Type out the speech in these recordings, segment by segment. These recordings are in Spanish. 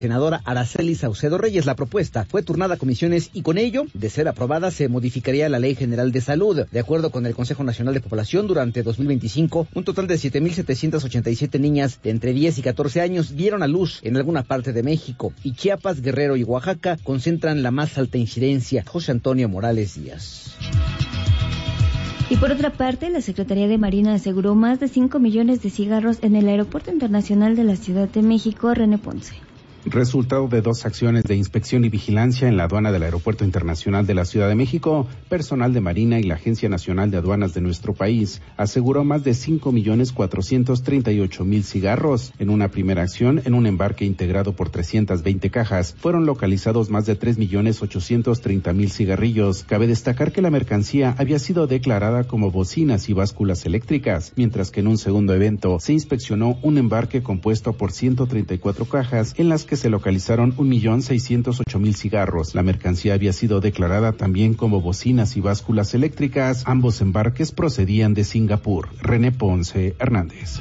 senadora Araceli Saucedo Reyes. La propuesta fue turnada a comisiones y con ello, de ser aprobada, se modificaría la Ley General de Salud. De acuerdo con el Consejo Nacional de Población, durante 2025, un total de 7,787 niñas de entre 10 y 14 años dieron a luz en alguna parte de México, y Chiapas, Guerrero y Oaxaca concentran la más alta incidencia. José Antonio Morales Díaz. Y por otra parte, la Secretaría de Marina aseguró más de 5 millones de cigarros en el Aeropuerto Internacional de la Ciudad de México, René Ponce. Resultado de 2 acciones de inspección y vigilancia en la aduana del Aeropuerto Internacional de la Ciudad de México, personal de Marina y la Agencia Nacional de Aduanas de nuestro país aseguró más de 5,438,000 cigarros. En una primera acción, en un embarque integrado por 320 cajas, fueron localizados más de 3,830,000 cigarrillos. Cabe destacar que la mercancía había sido declarada como bocinas y básculas eléctricas, mientras que en un segundo evento se inspeccionó un embarque compuesto por 134 cajas en las que se localizaron 1,608,000 cigarros. La mercancía había sido declarada también como bocinas y básculas eléctricas. Ambos embarques procedían de Singapur. René Ponce Hernández.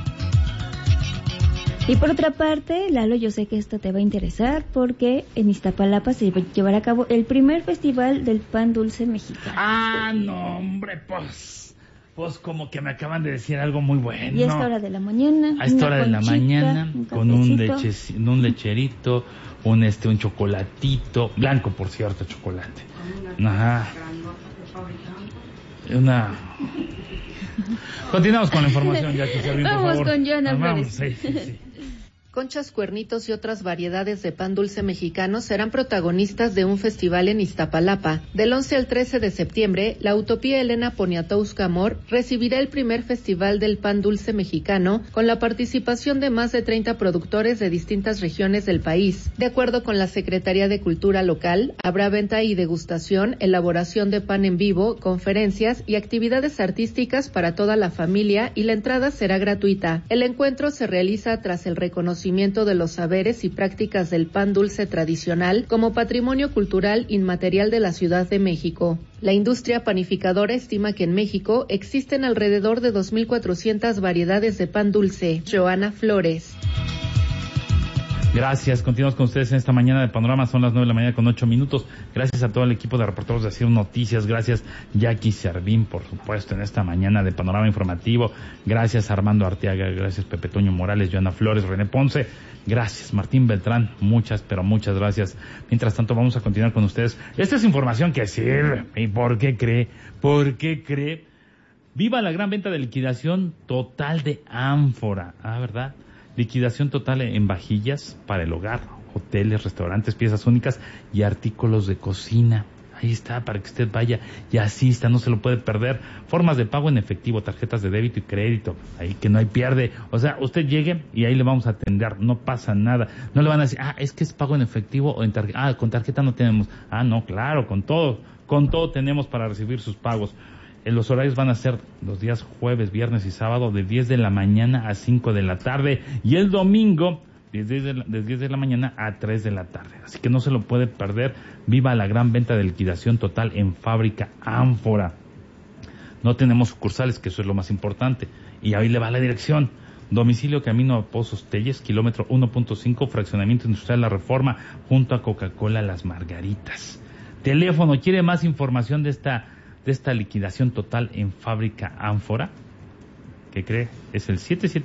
Y por otra parte, Lalo, yo sé que esto te va a interesar porque en Iztapalapa se llevará a cabo el primer festival del pan dulce mexicano. Ah, no, hombre, pues como que me acaban de decir algo muy bueno. Y a esta hora de la mañana. A esta hora de la mañana, con un lecherito, un chocolatito, blanco por cierto, chocolate. Ajá. Continuamos con la información, ya que Servín, por favor. Vamos con Joana Flores. Sí. Conchas, cuernitos y otras variedades de pan dulce mexicano serán protagonistas de un festival en Iztapalapa. Del 11 al 13 de septiembre, la Utopía Elena Poniatowska Amor recibirá el primer festival del pan dulce mexicano con la participación de más de 30 productores de distintas regiones del país. De acuerdo con la Secretaría de Cultura local, habrá venta y degustación, elaboración de pan en vivo, conferencias y actividades artísticas para toda la familia, y la entrada será gratuita. El encuentro se realiza tras el reconocimiento de los saberes y prácticas del pan dulce tradicional como patrimonio cultural inmaterial de la Ciudad de México. La industria panificadora estima que en México existen alrededor de 2,400 variedades de pan dulce. Joana Flores. Gracias, continuamos con ustedes en esta mañana de Panorama, son las 9 a.m. con 8 minutos. Gracias a todo el equipo de reporteros de Asir Noticias, gracias Jackie Servín, por supuesto, en esta mañana de Panorama Informativo, gracias Armando Arteaga, gracias Pepe Toño Morales, Joana Flores, René Ponce, gracias Martín Beltrán, muchas gracias. Mientras tanto vamos a continuar con ustedes. Esta es información que sirve. ¿Y por qué cree? Viva la gran venta de liquidación total de Ánfora, ¿verdad? Liquidación total en vajillas para el hogar, hoteles, restaurantes, piezas únicas y artículos de cocina. Ahí está, para que usted vaya y asista, no se lo puede perder. Formas de pago en efectivo, tarjetas de débito y crédito, ahí que no hay pierde. O sea, usted llegue y ahí le vamos a atender, no pasa nada. No le van a decir, es que es pago en efectivo o en tarjeta. Con tarjeta no tenemos. No, claro, con todo tenemos para recibir sus pagos. Los horarios van a ser los días jueves, viernes y sábado de 10 de la mañana a 5 de la tarde y el domingo de 10 de la mañana a 3 de la tarde. Así que no se lo puede perder. Viva la gran venta de liquidación total en Fábrica Ánfora. No tenemos sucursales, que eso es lo más importante. Y ahí le va la dirección. Domicilio Camino a Pozos Telles, kilómetro 1.5, fraccionamiento industrial La Reforma, junto a Coca-Cola Las Margaritas. Teléfono, ¿quiere más información de esta liquidación total en Fábrica Ánfora? ¿Qué cree? Es el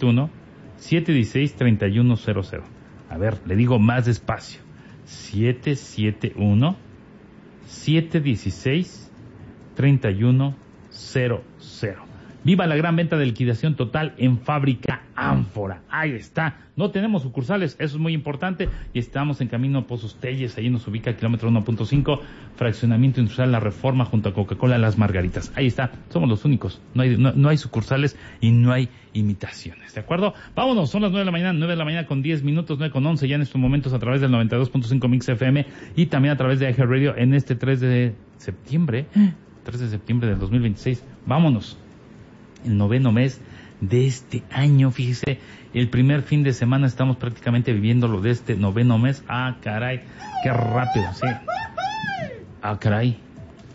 771-716-3100. A ver, le digo más despacio. 771-716-3100. Viva la gran venta de liquidación total en Fábrica Ánfora. Ahí está. No tenemos sucursales, eso es muy importante. Y estamos en camino a Pozos Telles. Ahí nos ubica el kilómetro 1.5, fraccionamiento industrial La Reforma, junto a Coca-Cola Las Margaritas. Ahí está. Somos los únicos. No hay sucursales y no hay imitaciones. ¿De acuerdo? Vámonos. Son las 9 de la mañana con 10 minutos, 9 con 11 ya en estos momentos a través del 92.5 Mix FM y también a través de iHeart Radio en este 3 de septiembre del 2026. Vámonos. El 9º mes de este año, fíjese, el primer fin de semana estamos prácticamente viviéndolo de este 9º mes. Caray, qué rápido, sí. Caray,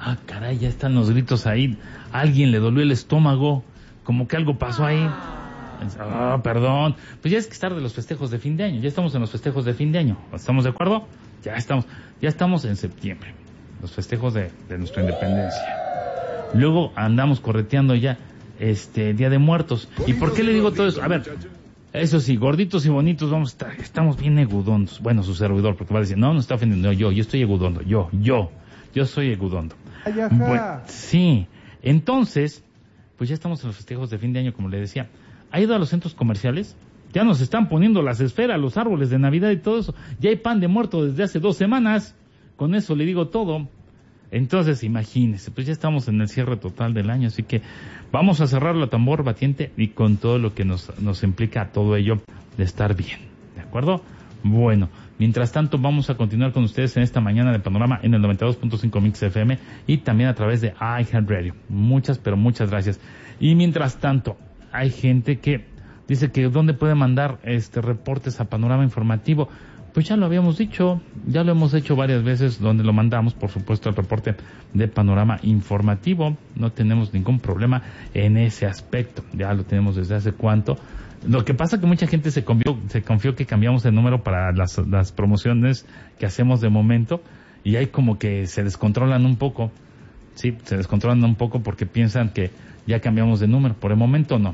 ya están los gritos ahí. A alguien le dolió el estómago, como que algo pasó ahí. Perdón. Pues ya es que es tarde de los festejos de fin de año. Ya estamos en los festejos de fin de año. ¿Estamos de acuerdo? Ya estamos en septiembre. Los festejos de nuestra independencia. Luego andamos correteando ya Día de Muertos. ¿Y por qué le digo todo eso? A ver, eso sí, gorditos y bonitos vamos a estar. Estamos bien egudondos. Bueno, su servidor, porque va a decir, no está ofendiendo. No, yo estoy egudondo. Yo soy egudondo. Bueno, sí. Entonces, pues ya estamos en los festejos de fin de año, como le decía. ¿Ha ido a los centros comerciales? Ya nos están poniendo las esferas, los árboles de Navidad y todo eso. Ya hay pan de muerto desde hace 2 semanas. Con eso le digo todo. Entonces, imagínense, pues ya estamos en el cierre total del año, así que vamos a cerrar la tambor batiente y con todo lo que nos implica todo ello de estar bien, ¿de acuerdo? Bueno, mientras tanto vamos a continuar con ustedes en esta mañana de Panorama en el 92.5 Mix FM y también a través de iHeartRadio. Muchas gracias. Y mientras tanto, hay gente que dice que dónde puede mandar reportes a Panorama Informativo. Pues ya lo habíamos dicho, ya lo hemos hecho varias veces, donde lo mandamos, por supuesto, el reporte de Panorama Informativo. No tenemos ningún problema en ese aspecto, ya lo tenemos desde hace cuánto. Lo que pasa que mucha gente se confió que cambiamos el número para las promociones que hacemos de momento, y ahí como que se descontrolan un poco. Sí, se descontrolan un poco porque piensan que ya cambiamos de número. Por el momento no.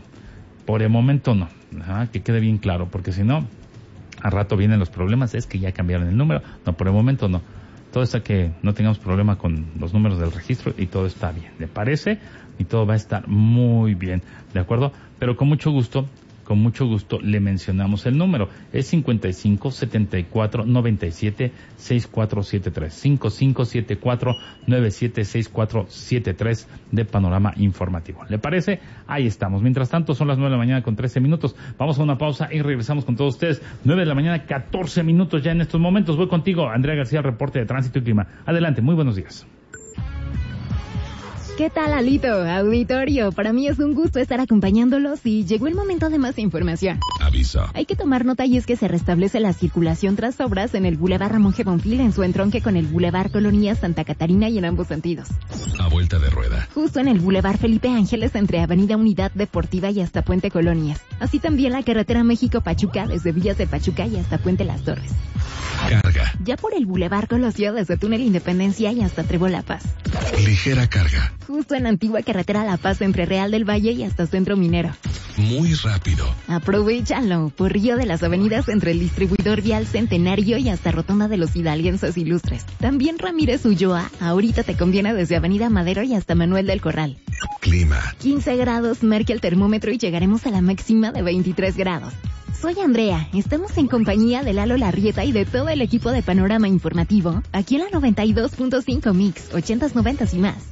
Ajá, que quede bien claro, porque si no, a rato vienen los problemas, es que ya cambiaron el número. No, por el momento no. Todo está que no tengamos problema con los números del registro y todo está bien. ¿Le parece? Y todo va a estar muy bien, ¿de acuerdo? Pero con mucho gusto le mencionamos el número. Es 55 74 97 6473. 5574 97 6473 de Panorama Informativo. ¿Le parece? Ahí estamos. Mientras tanto, son las 9 de la mañana con 13 minutos. Vamos a una pausa y regresamos con todos ustedes. 9 de la mañana, 14 minutos ya en estos momentos. Voy contigo, Andrea García, reporte de tránsito y clima. Adelante, muy buenos días. ¿Qué tal, Alito? Auditorio, para mí es un gusto estar acompañándolos y llegó el momento de más información. Aviso. Hay que tomar nota y es que se restablece la circulación tras obras en el Boulevard Ramón G. Bonfil en su entronque con el Boulevard Colonia Santa Catarina y en ambos sentidos. A vuelta de rueda. Justo en el Boulevard Felipe Ángeles entre Avenida Unidad Deportiva y hasta Puente Colonias. Así también la carretera México-Pachuca desde Villas de Pachuca y hasta Puente Las Torres. Carga. Ya por el Boulevard Colosio desde Túnel Independencia y hasta Trébol La Paz. Ligera carga. Justo en Antigua Carretera La Paz entre Real del Valle y hasta Centro Minero. Muy rápido. Aprovechalo por Río de las Avenidas entre el distribuidor vial Centenario y hasta Rotonda de los Hidalguenses Ilustres. También Ramírez Ulloa, ahorita te conviene desde Avenida Madero y hasta Manuel del Corral. Clima. 15 grados marca el termómetro y llegaremos a la máxima de 23 grados. Soy Andrea, estamos en compañía de Lalo Larrieta y de todo el equipo de Panorama Informativo, aquí en la 92.5 Mix, 80s, 90s y más.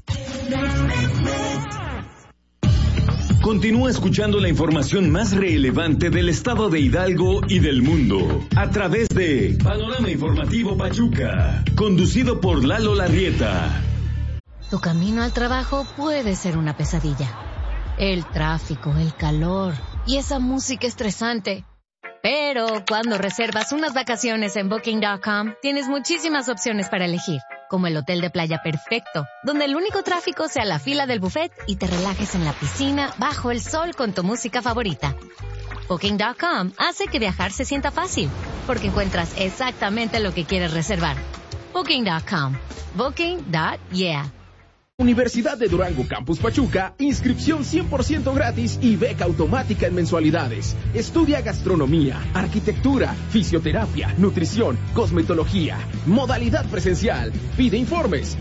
Continúa escuchando la información más relevante del estado de Hidalgo y del mundo a través de Panorama Informativo Pachuca, conducido por Lalo Larrieta. Tu camino al trabajo puede ser una pesadilla. El tráfico, el calor y esa música estresante. Pero cuando reservas unas vacaciones en Booking.com, tienes muchísimas opciones para elegir, como el hotel de playa perfecto, donde el único tráfico sea la fila del buffet y te relajes en la piscina bajo el sol con tu música favorita. Booking.com hace que viajar se sienta fácil, porque encuentras exactamente lo que quieres reservar. Booking.com. Booking.yeah. Universidad de Durango Campus Pachuca, inscripción 100% gratis y beca automática en mensualidades. Estudia gastronomía, arquitectura, fisioterapia, nutrición, cosmetología, modalidad presencial. Pide informes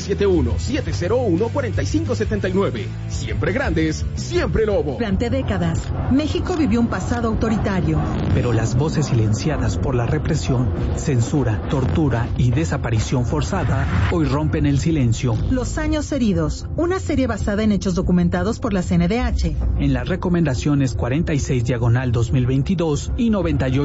771-701-4579. Siempre grandes, siempre Lobo. Durante décadas, México vivió un pasado autoritario. Pero las voces silenciadas por la represión, censura, tortura y desaparición forzada hoy rompen el silencio. Los años heridos, una serie basada en hechos documentados por la CNDH. En las recomendaciones 46/2022 y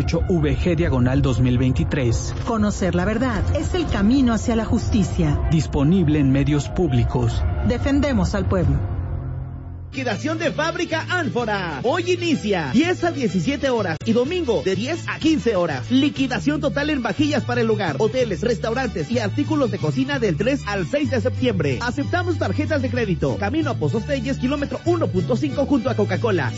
98/VG/2023. Conocer la verdad es el camino hacia la justicia. Disponible en medios públicos. Defendemos al pueblo. Liquidación de fábrica Ánfora. Hoy inicia 10 a 17 horas y domingo de 10 a 15 horas. Liquidación total en vajillas para el hogar, hoteles, restaurantes y artículos de cocina del 3 al 6 de septiembre. Aceptamos tarjetas de crédito. Camino a Pozos Telles, kilómetro 1.5 junto a Coca-Cola.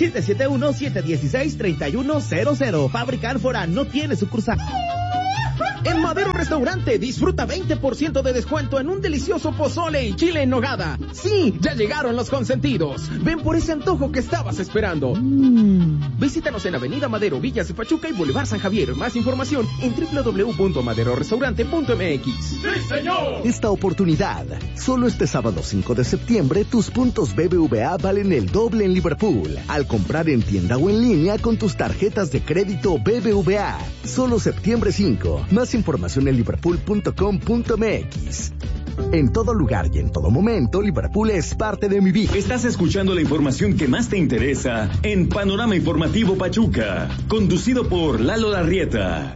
771-716-3100. Fábrica Ánfora no tiene sucursal. En Madero Restaurante disfruta 20% de descuento en un delicioso pozole y chile en nogada. Sí, ya llegaron los consentidos. Ven por ese antojo que estabas esperando. Visítanos en Avenida Madero, Villas de Pachuca y Boulevard San Javier. Más información en www.maderorestaurante.mx. ¡Sí, señor! Esta oportunidad, solo este sábado 5 de septiembre, tus puntos BBVA valen el doble en Liverpool. Al comprar en tienda o en línea con tus tarjetas de crédito BBVA. Solo septiembre 5. Más información en liverpool.com.mx. En todo lugar y en todo momento, Liverpool es parte de mi vida. Estás escuchando la información que más te interesa en Panorama Informativo Pachuca, conducido por Lalo Larrieta.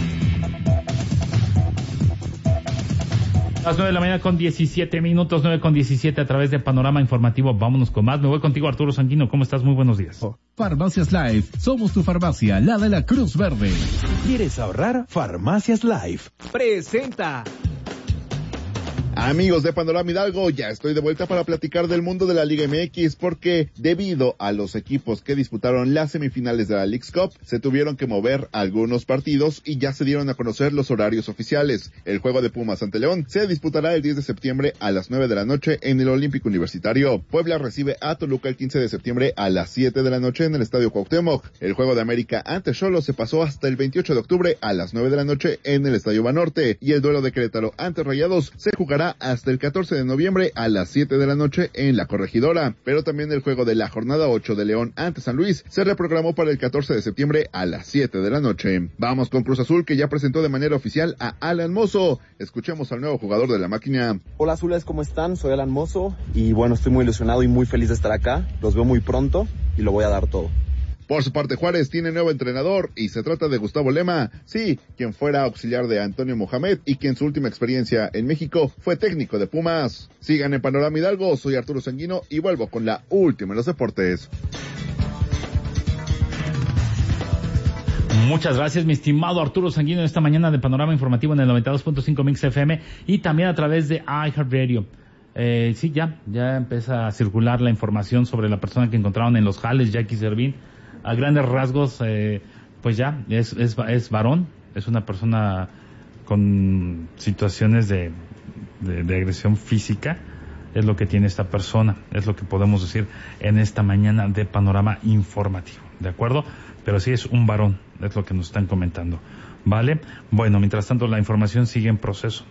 Las 9 de la mañana con 17 minutos, 9 con 17 a través de Panorama Informativo. Vámonos con más. Me voy contigo, Arturo Sanguino. ¿Cómo estás? Muy buenos días. Farmacias Life. Somos tu farmacia, la de la Cruz Verde. ¿Quieres ahorrar? Farmacias Life Presenta. Amigos de Panorama Hidalgo, ya estoy de vuelta para platicar del mundo de la Liga MX porque debido a los equipos que disputaron las semifinales de la Leagues Cup, se tuvieron que mover algunos partidos y ya se dieron a conocer los horarios oficiales. El juego de Pumas ante León se disputará el 10 de septiembre a las 9 de la noche en el Olímpico Universitario. Puebla recibe a Toluca el 15 de septiembre a las 7 de la noche en el Estadio Cuauhtémoc. El juego de América ante Xolos se pasó hasta el 28 de octubre a las 9 de la noche en el Estadio Banorte y el duelo de Querétaro ante Rayados se jugará hasta el 14 de noviembre a las 7 de la noche en La Corregidora, pero también el juego de la jornada 8 de León ante San Luis se reprogramó para el 14 de septiembre a las 7 de la noche. Vamos con Cruz Azul, que ya presentó de manera oficial a Alan Mozo. Escuchemos al nuevo jugador de la máquina. Hola Azules, ¿cómo están? Soy Alan Mozo y bueno, estoy muy ilusionado y muy feliz de estar acá. Los veo muy pronto y lo voy a dar todo. Por su parte, Juárez tiene nuevo entrenador y se trata de Gustavo Lema, sí, quien fuera auxiliar de Antonio Mohamed y quien su última experiencia en México fue técnico de Pumas. Sigan en Panorama Hidalgo, soy Arturo Sanguino y vuelvo con la última en los deportes. Muchas gracias, mi estimado Arturo Sanguino, esta mañana de Panorama Informativo en el 92.5 Mix FM y también a través de iHeartRadio. Sí, ya empieza a circular la información sobre la persona que encontraron en los jales, Jackie Servín. A grandes rasgos, pues ya, es varón, es una persona con situaciones de agresión física, es lo que tiene esta persona, es lo que podemos decir en esta mañana de Panorama Informativo, ¿de acuerdo? Pero sí es un varón, es lo que nos están comentando, ¿vale? Bueno, mientras tanto la información sigue en proceso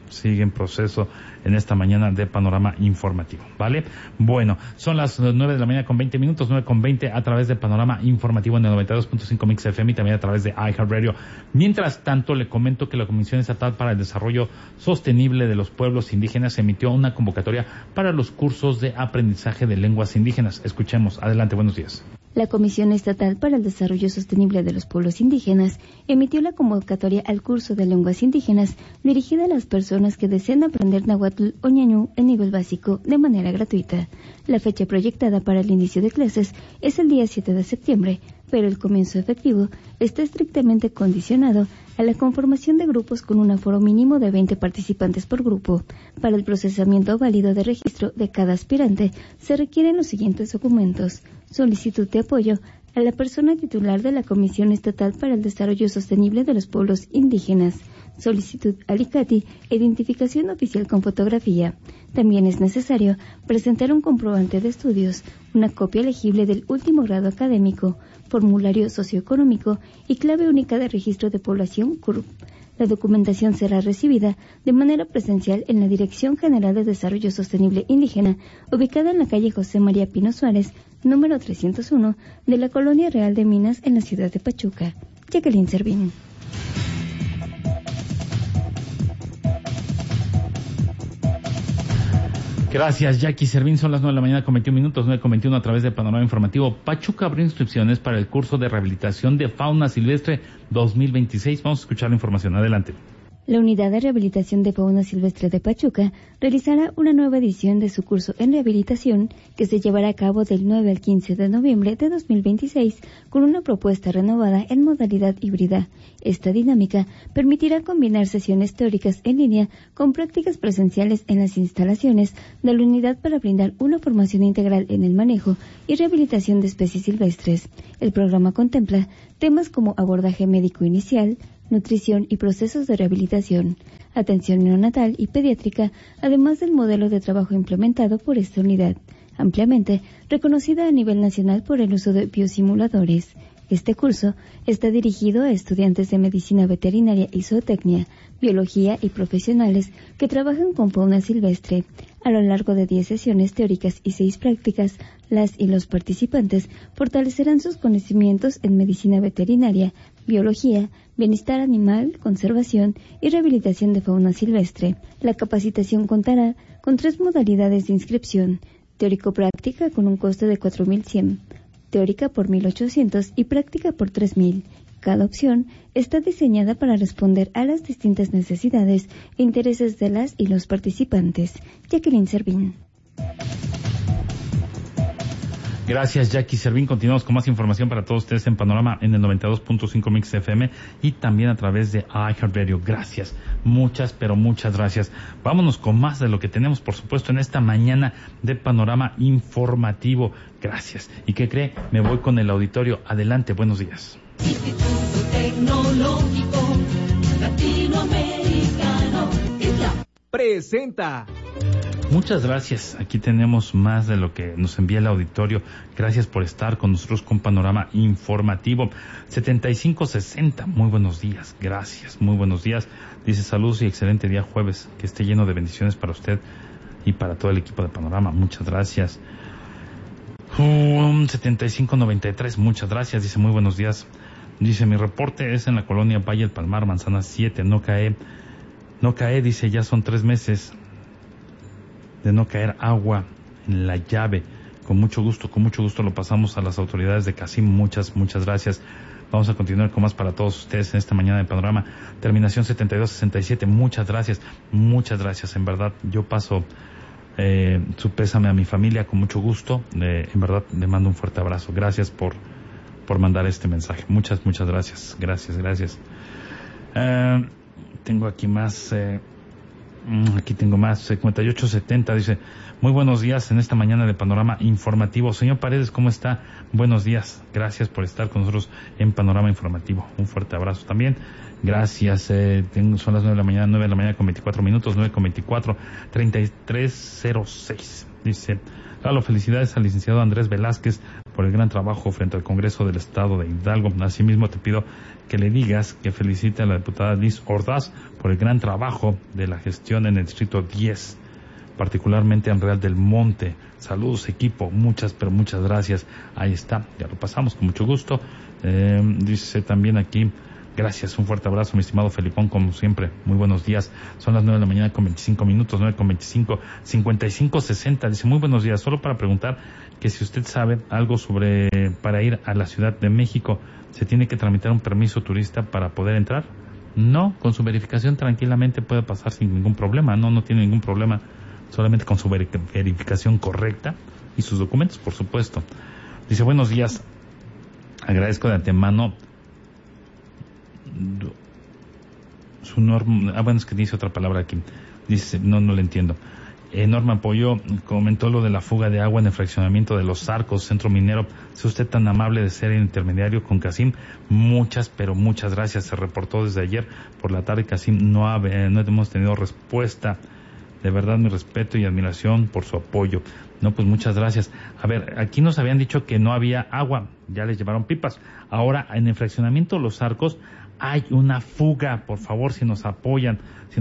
en esta mañana de Panorama Informativo, ¿vale? Bueno, son las 9 de la mañana con 20 minutos, 9 con 20 a través de Panorama Informativo en el 92.5 Mix FM y también a través de iHeartRadio. Mientras tanto, le comento que la Comisión Estatal para el Desarrollo Sostenible de los Pueblos Indígenas emitió una convocatoria para los cursos de aprendizaje de lenguas indígenas. Escuchemos. Adelante, buenos días. La Comisión Estatal para el Desarrollo Sostenible de los Pueblos Indígenas emitió la convocatoria al curso de lenguas indígenas dirigida a las personas que desean aprender náhuatl o ñañú en nivel básico de manera gratuita. La fecha proyectada para el inicio de clases es el día 7 de septiembre, pero el comienzo efectivo está estrictamente condicionado a la conformación de grupos con un aforo mínimo de 20 participantes por grupo. Para el procesamiento válido de registro de cada aspirante se requieren los siguientes documentos: solicitud de apoyo a la persona titular de la Comisión Estatal para el Desarrollo Sostenible de los Pueblos Indígenas, solicitud al ICATI, identificación oficial con fotografía. También es necesario presentar un comprobante de estudios, una copia legible del último grado académico, formulario socioeconómico y clave única de registro de población CURP. La documentación será recibida de manera presencial en la Dirección General de Desarrollo Sostenible Indígena, ubicada en la calle José María Pino Suárez, número 301, de la Colonia Real de Minas, en la ciudad de Pachuca. Jacqueline Servín. Gracias, Jackie Servín. Son las 9 de la mañana con 21 minutos, 9 con 21 a través de Panorama Informativo. Pachuca abrió inscripciones para el curso de rehabilitación de fauna silvestre 2026. Vamos a escuchar la información. Adelante. La Unidad de Rehabilitación de Fauna Silvestre de Pachuca realizará una nueva edición de su curso en rehabilitación que se llevará a cabo del 9 al 15 de noviembre de 2026 con una propuesta renovada en modalidad híbrida. Esta dinámica permitirá combinar sesiones teóricas en línea con prácticas presenciales en las instalaciones de la unidad para brindar una formación integral en el manejo y rehabilitación de especies silvestres. El programa contempla temas como abordaje médico inicial, nutrición y procesos de rehabilitación, atención neonatal y pediátrica, además del modelo de trabajo implementado por esta unidad, ampliamente reconocida a nivel nacional por el uso de biosimuladores. Este curso está dirigido a estudiantes de medicina veterinaria y zootecnia, biología y profesionales que trabajan con fauna silvestre. A lo largo de 10 sesiones teóricas y 6 prácticas, las y los participantes fortalecerán sus conocimientos en medicina veterinaria, biología, bienestar animal, conservación y rehabilitación de fauna silvestre. La capacitación contará con 3 modalidades de inscripción: teórico-práctica con un costo de 4.100, teórica por 1.800 y práctica por 3.000. Cada opción está diseñada para responder a las distintas necesidades e intereses de las y los participantes. Jacqueline Servín. Gracias, Jackie Servín. Continuamos con más información para todos ustedes en Panorama en el 92.5 Mix FM y también a través de iHeartRadio. Gracias. Muchas, pero muchas gracias. Vámonos con más de lo que tenemos, por supuesto, en esta mañana de Panorama Informativo. Gracias. ¿Y qué cree? Me voy con el auditorio. Adelante, buenos días. Instituto Tecnológico Latinoamericano presenta. Muchas gracias. Aquí tenemos más de lo que nos envía el auditorio. Gracias por estar con nosotros con Panorama Informativo. 7560. Muy buenos días. Gracias. Muy buenos días. Dice saludos y excelente día jueves. Que esté lleno de bendiciones para usted y para todo el equipo de Panorama. Muchas gracias. 7593. Muchas gracias. Dice muy buenos días. Dice mi reporte es en la colonia Valle del Palmar, Manzana 7. No cae. Dice ya son 3 meses de no caer agua en la llave. Con mucho gusto lo pasamos a las autoridades de Casim. Muchas gracias. Vamos a continuar con más para todos ustedes en esta mañana de Panorama. Terminación 7267. Muchas gracias. En verdad, yo paso su pésame a mi familia con mucho gusto. En verdad, le mando un fuerte abrazo. Gracias por mandar este mensaje. Muchas gracias. Gracias. Tengo aquí más. Aquí tengo más. 5870 dice muy buenos días en esta mañana de Panorama Informativo. Señor Paredes, ¿cómo está? Buenos días. Gracias por estar con nosotros en Panorama Informativo. Un fuerte abrazo también. Gracias. Son las 9 de la mañana con 24 minutos. 9 con 24. 3306. Dice Lalo, felicidades al licenciado Andrés Velázquez por el gran trabajo frente al Congreso del Estado de Hidalgo. Asimismo, te pido que le digas que felicite a la diputada Liz Ordaz por el gran trabajo de la gestión en el Distrito 10, particularmente en Real del Monte. Saludos, equipo. Muchas gracias. Ahí está. Ya lo pasamos con mucho gusto. Dice también aquí, gracias, un fuerte abrazo, mi estimado Felipón, como siempre. Muy buenos días. Son las 9 de la mañana con 25 minutos, 9 con 25, 5560. Dice, muy buenos días. Solo para preguntar que si usted sabe algo sobre para ir a la Ciudad de México, ¿se tiene que tramitar un permiso turista para poder entrar? No, con su verificación tranquilamente puede pasar sin ningún problema. No tiene ningún problema. Solamente con su verificación correcta y sus documentos, por supuesto. Dice, buenos días. Agradezco de antemano su norma. Es que dice otra palabra aquí. Dice, no le entiendo. Norma Pollo comentó lo de la fuga de agua en el fraccionamiento de Los Arcos, Centro Minero. Sea usted tan amable de ser el intermediario con Casim. Muchas gracias. Se reportó desde ayer por la tarde. Casim no hemos tenido respuesta. De verdad, mi respeto y admiración por su apoyo. No, pues muchas gracias. A ver, aquí nos habían dicho que no había agua. Ya les llevaron pipas. Ahora, en el fraccionamiento Los Arcos hay una fuga. Por favor, si nos apoya,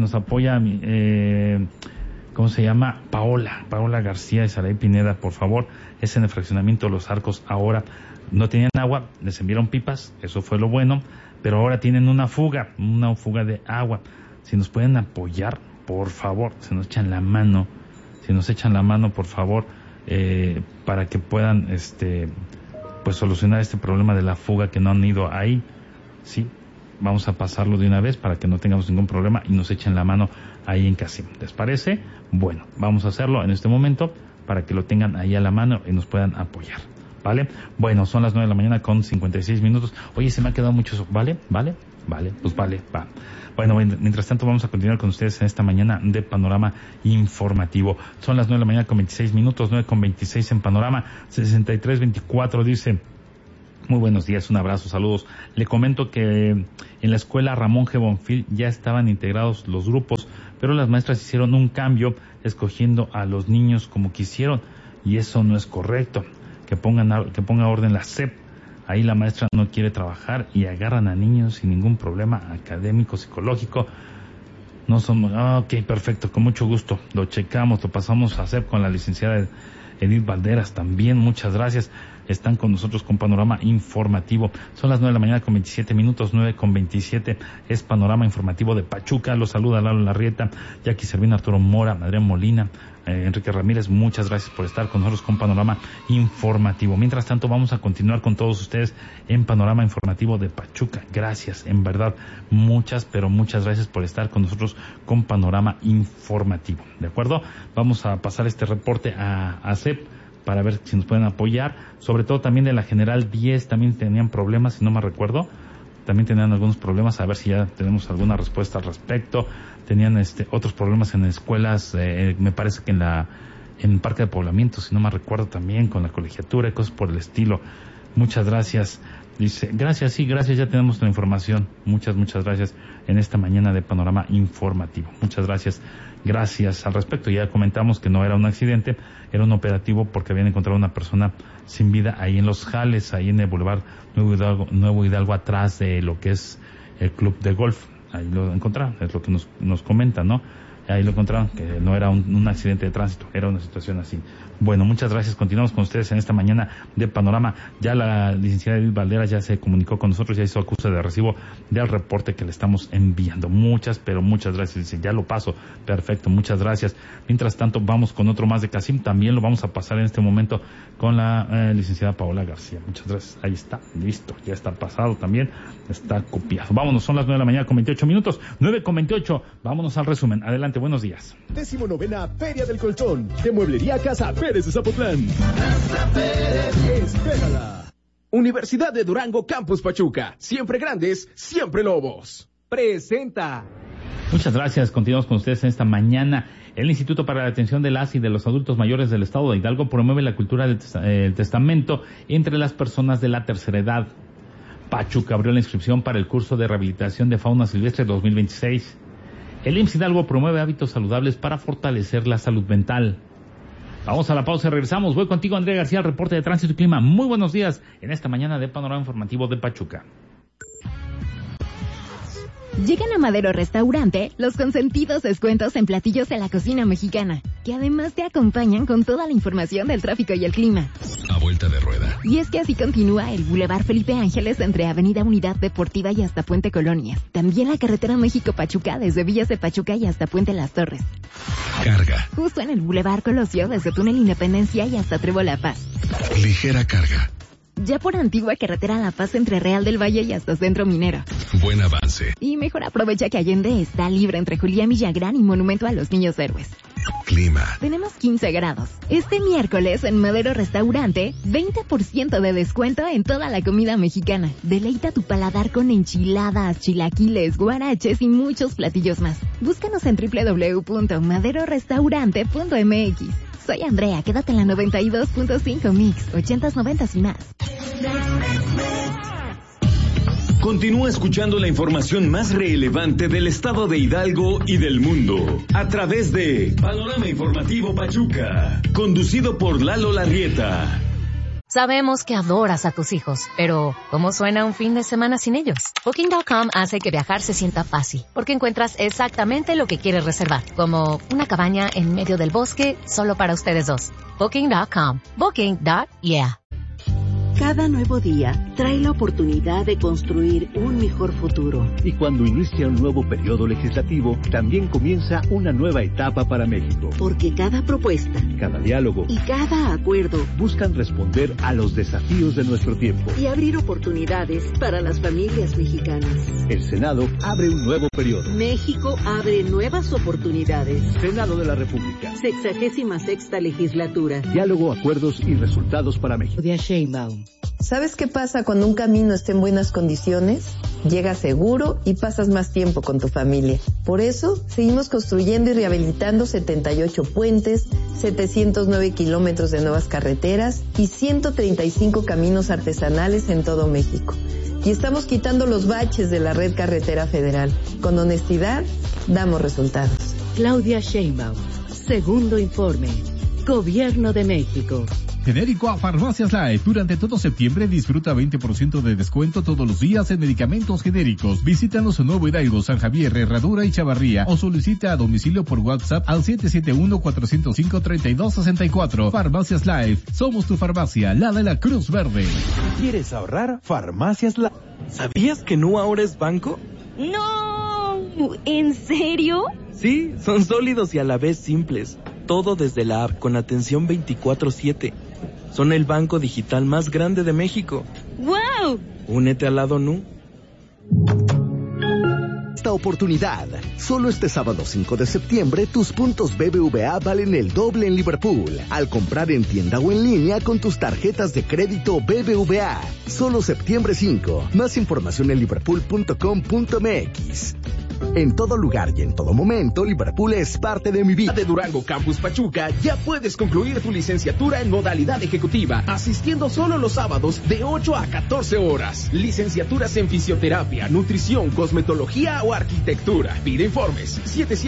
¿cómo se llama? Paola García y Saray Pineda, por favor. Es en el fraccionamiento Los Arcos. Ahora no tenían agua, les enviaron pipas, eso fue lo bueno, pero ahora tienen una fuga de agua. Si nos pueden apoyar, por favor, se nos echan la mano, por favor, para que puedan pues solucionar este problema de la fuga, que no han ido ahí, ¿sí? vamos a pasarlo de una vez para que no tengamos ningún problema y nos echen la mano ahí en Casim. ¿Les parece? Bueno, vamos a hacerlo en este momento para que lo tengan ahí a la mano y nos puedan apoyar, ¿vale? Bueno, son las 9 de la mañana con 56 minutos. Oye, se me ha quedado mucho eso. ¿Vale? Pues vale, va. Bueno, mientras tanto vamos a continuar con ustedes en esta mañana de Panorama Informativo. Son las 9 de la mañana con 26 minutos, 9 con 26 en Panorama. 6324 dice: muy buenos días, un abrazo, saludos. Le comento que en la escuela Ramón G. Bonfil ya estaban integrados los grupos, pero las maestras hicieron un cambio escogiendo a los niños como quisieron, y eso no es correcto. Que ponga orden la SEP. Ahí la maestra no quiere trabajar y agarran a niños sin ningún problema académico, psicológico. No son... ok, perfecto, con mucho gusto. Lo checamos, lo pasamos a SEP con la licenciada Edith Valderas también. Muchas gracias. Están con nosotros con Panorama Informativo. Son las 9 de la mañana con 27 minutos, 9 con 27. Es Panorama Informativo de Pachuca. Los saluda Lalo Larrieta, Jackie Servín, Arturo Mora, Adrián Molina, Enrique Ramírez. Muchas gracias por estar con nosotros con Panorama Informativo. Mientras tanto, vamos a continuar con todos ustedes en Panorama Informativo de Pachuca. Gracias, en verdad, muchas gracias por estar con nosotros con Panorama Informativo. ¿De acuerdo? Vamos a pasar este reporte a CEP para ver si nos pueden apoyar, sobre todo también de la General 10, también tenían problemas, si no me recuerdo, también tenían algunos problemas, a ver si ya tenemos alguna respuesta al respecto. Tenían otros problemas en escuelas, me parece que en el Parque de Poblamiento, si no me recuerdo, también con la colegiatura y cosas por el estilo. Muchas gracias. Dice, gracias, ya tenemos la información. Muchas gracias en esta mañana de Panorama Informativo. Muchas gracias. Gracias al respecto. Ya comentamos que no era un accidente, era un operativo porque habían encontrado una persona sin vida ahí en Los Jales, ahí en el Boulevard Nuevo Hidalgo, atrás de lo que es el club de golf. Ahí lo encontraron, es lo que nos comentan, ¿no? Ahí lo encontraron, que no era un accidente de tránsito, era una situación así. Bueno, muchas gracias. Continuamos con ustedes en esta mañana de Panorama. Ya la licenciada Edith Valderas ya se comunicó con nosotros, ya hizo acuse de recibo del reporte que le estamos enviando. Muchas gracias. Dice, ya lo paso. Perfecto, muchas gracias. Mientras tanto, vamos con otro más de Casim. También lo vamos a pasar en este momento con la licenciada Paola García. Muchas gracias. Ahí está, listo. Ya está pasado también. Está copiado. Vámonos, son las 9 de la mañana con 28 minutos. 9 con 28. Vámonos al resumen. Adelante, buenos días. 19ª Feria del Colchón de Mueblería Casa Pérez de Zapotlán. Casa Pérez, espérala. Universidad de Durango Campus Pachuca. Siempre grandes, siempre lobos. Presenta. Muchas gracias. Continuamos con ustedes en esta mañana. El Instituto para la Atención de las y de los Adultos Mayores del Estado de Hidalgo promueve la cultura del testamento entre las personas de la tercera edad. Pachuca abrió la inscripción para el curso de rehabilitación de fauna silvestre 2026. El IMSS Hidalgo promueve hábitos saludables para fortalecer la salud mental. Vamos a la pausa y regresamos. Voy contigo, Andrea García, al reporte de tránsito y clima. Muy buenos días en esta mañana de Panorama Informativo de Pachuca. Llegan a Madero Restaurante los consentidos descuentos en platillos de la cocina mexicana, que además te acompañan con toda la información del tráfico y el clima. A vuelta de rueda. Y es que así continúa el Boulevard Felipe Ángeles entre Avenida Unidad Deportiva y hasta Puente Colonia. También la carretera México-Pachuca desde Villas de Pachuca y hasta Puente Las Torres. Carga. Justo en el Boulevard Colosio desde Túnel Independencia y hasta Trevo La Paz. Ligera carga. Ya por Antigua Carretera La Paz entre Real del Valle y hasta Centro Minero. Buen avance. Y mejor aprovecha que Allende está libre entre Julián Villagrán y Monumento a los Niños Héroes. Clima. Tenemos 15 grados. Este miércoles en Madero Restaurante, 20% de descuento en toda la comida mexicana. Deleita tu paladar con enchiladas, chilaquiles, guaraches y muchos platillos más. Búscanos en www.maderorestaurante.mx. Soy Andrea, quédate en la 92.5 Mix, 80s, 90s y más. Continúa escuchando la información más relevante del estado de Hidalgo y del mundo a través de Panorama Informativo Pachuca, conducido por Lalo Larrieta. Sabemos que adoras a tus hijos, pero ¿cómo suena un fin de semana sin ellos? Booking.com hace que viajar se sienta fácil, porque encuentras exactamente lo que quieres reservar, como una cabaña en medio del bosque solo para ustedes dos. Booking.com. Booking.yeah. Cada nuevo día trae la oportunidad de construir un mejor futuro. Y cuando inicia un nuevo periodo legislativo, también comienza una nueva etapa para México. Porque cada propuesta, cada diálogo y cada acuerdo buscan responder a los desafíos de nuestro tiempo y abrir oportunidades para las familias mexicanas. El Senado abre un nuevo periodo. México abre nuevas oportunidades. Senado de la República. 66ª legislatura. Diálogo, acuerdos y resultados para México. ¿Sabes qué pasa cuando un camino está en buenas condiciones? Llegas seguro y pasas más tiempo con tu familia. Por eso, seguimos construyendo y rehabilitando 78 puentes, 709 kilómetros de nuevas carreteras y 135 caminos artesanales en todo México. Y estamos quitando los baches de la red carretera federal. Con honestidad, damos resultados. Claudia Sheinbaum, segundo informe. Gobierno de México. Genérico a Farmacias Life. Durante todo septiembre disfruta 20% de descuento todos los días en medicamentos genéricos. Visítanos en Nuevo Hidalgo, San Javier, Herradura y Chavarría o solicita a domicilio por WhatsApp al 771-405-3264. Farmacias Life. Somos tu farmacia, la de la Cruz Verde. ¿Quieres ahorrar? Farmacias Life. ¿Sabías que Nu ahora es banco? ¡No! ¿En serio? Sí, son sólidos y a la vez simples. Todo desde la app con atención 24/7. Son el banco digital más grande de México. ¡Wow! Únete al lado Nu. Esta oportunidad. Solo este sábado 5 de septiembre, tus puntos BBVA valen el doble en Liverpool. Al comprar en tienda o en línea con tus tarjetas de crédito BBVA. Solo septiembre 5. Más información en liverpool.com.mx. En todo lugar y en todo momento, Liverpool es parte de mi vida. De Durango Campus Pachuca, ya puedes concluir tu licenciatura en modalidad ejecutiva, asistiendo solo los sábados de 8 a 14 horas. Licenciaturas en fisioterapia, nutrición, cosmetología o arquitectura. Pide informes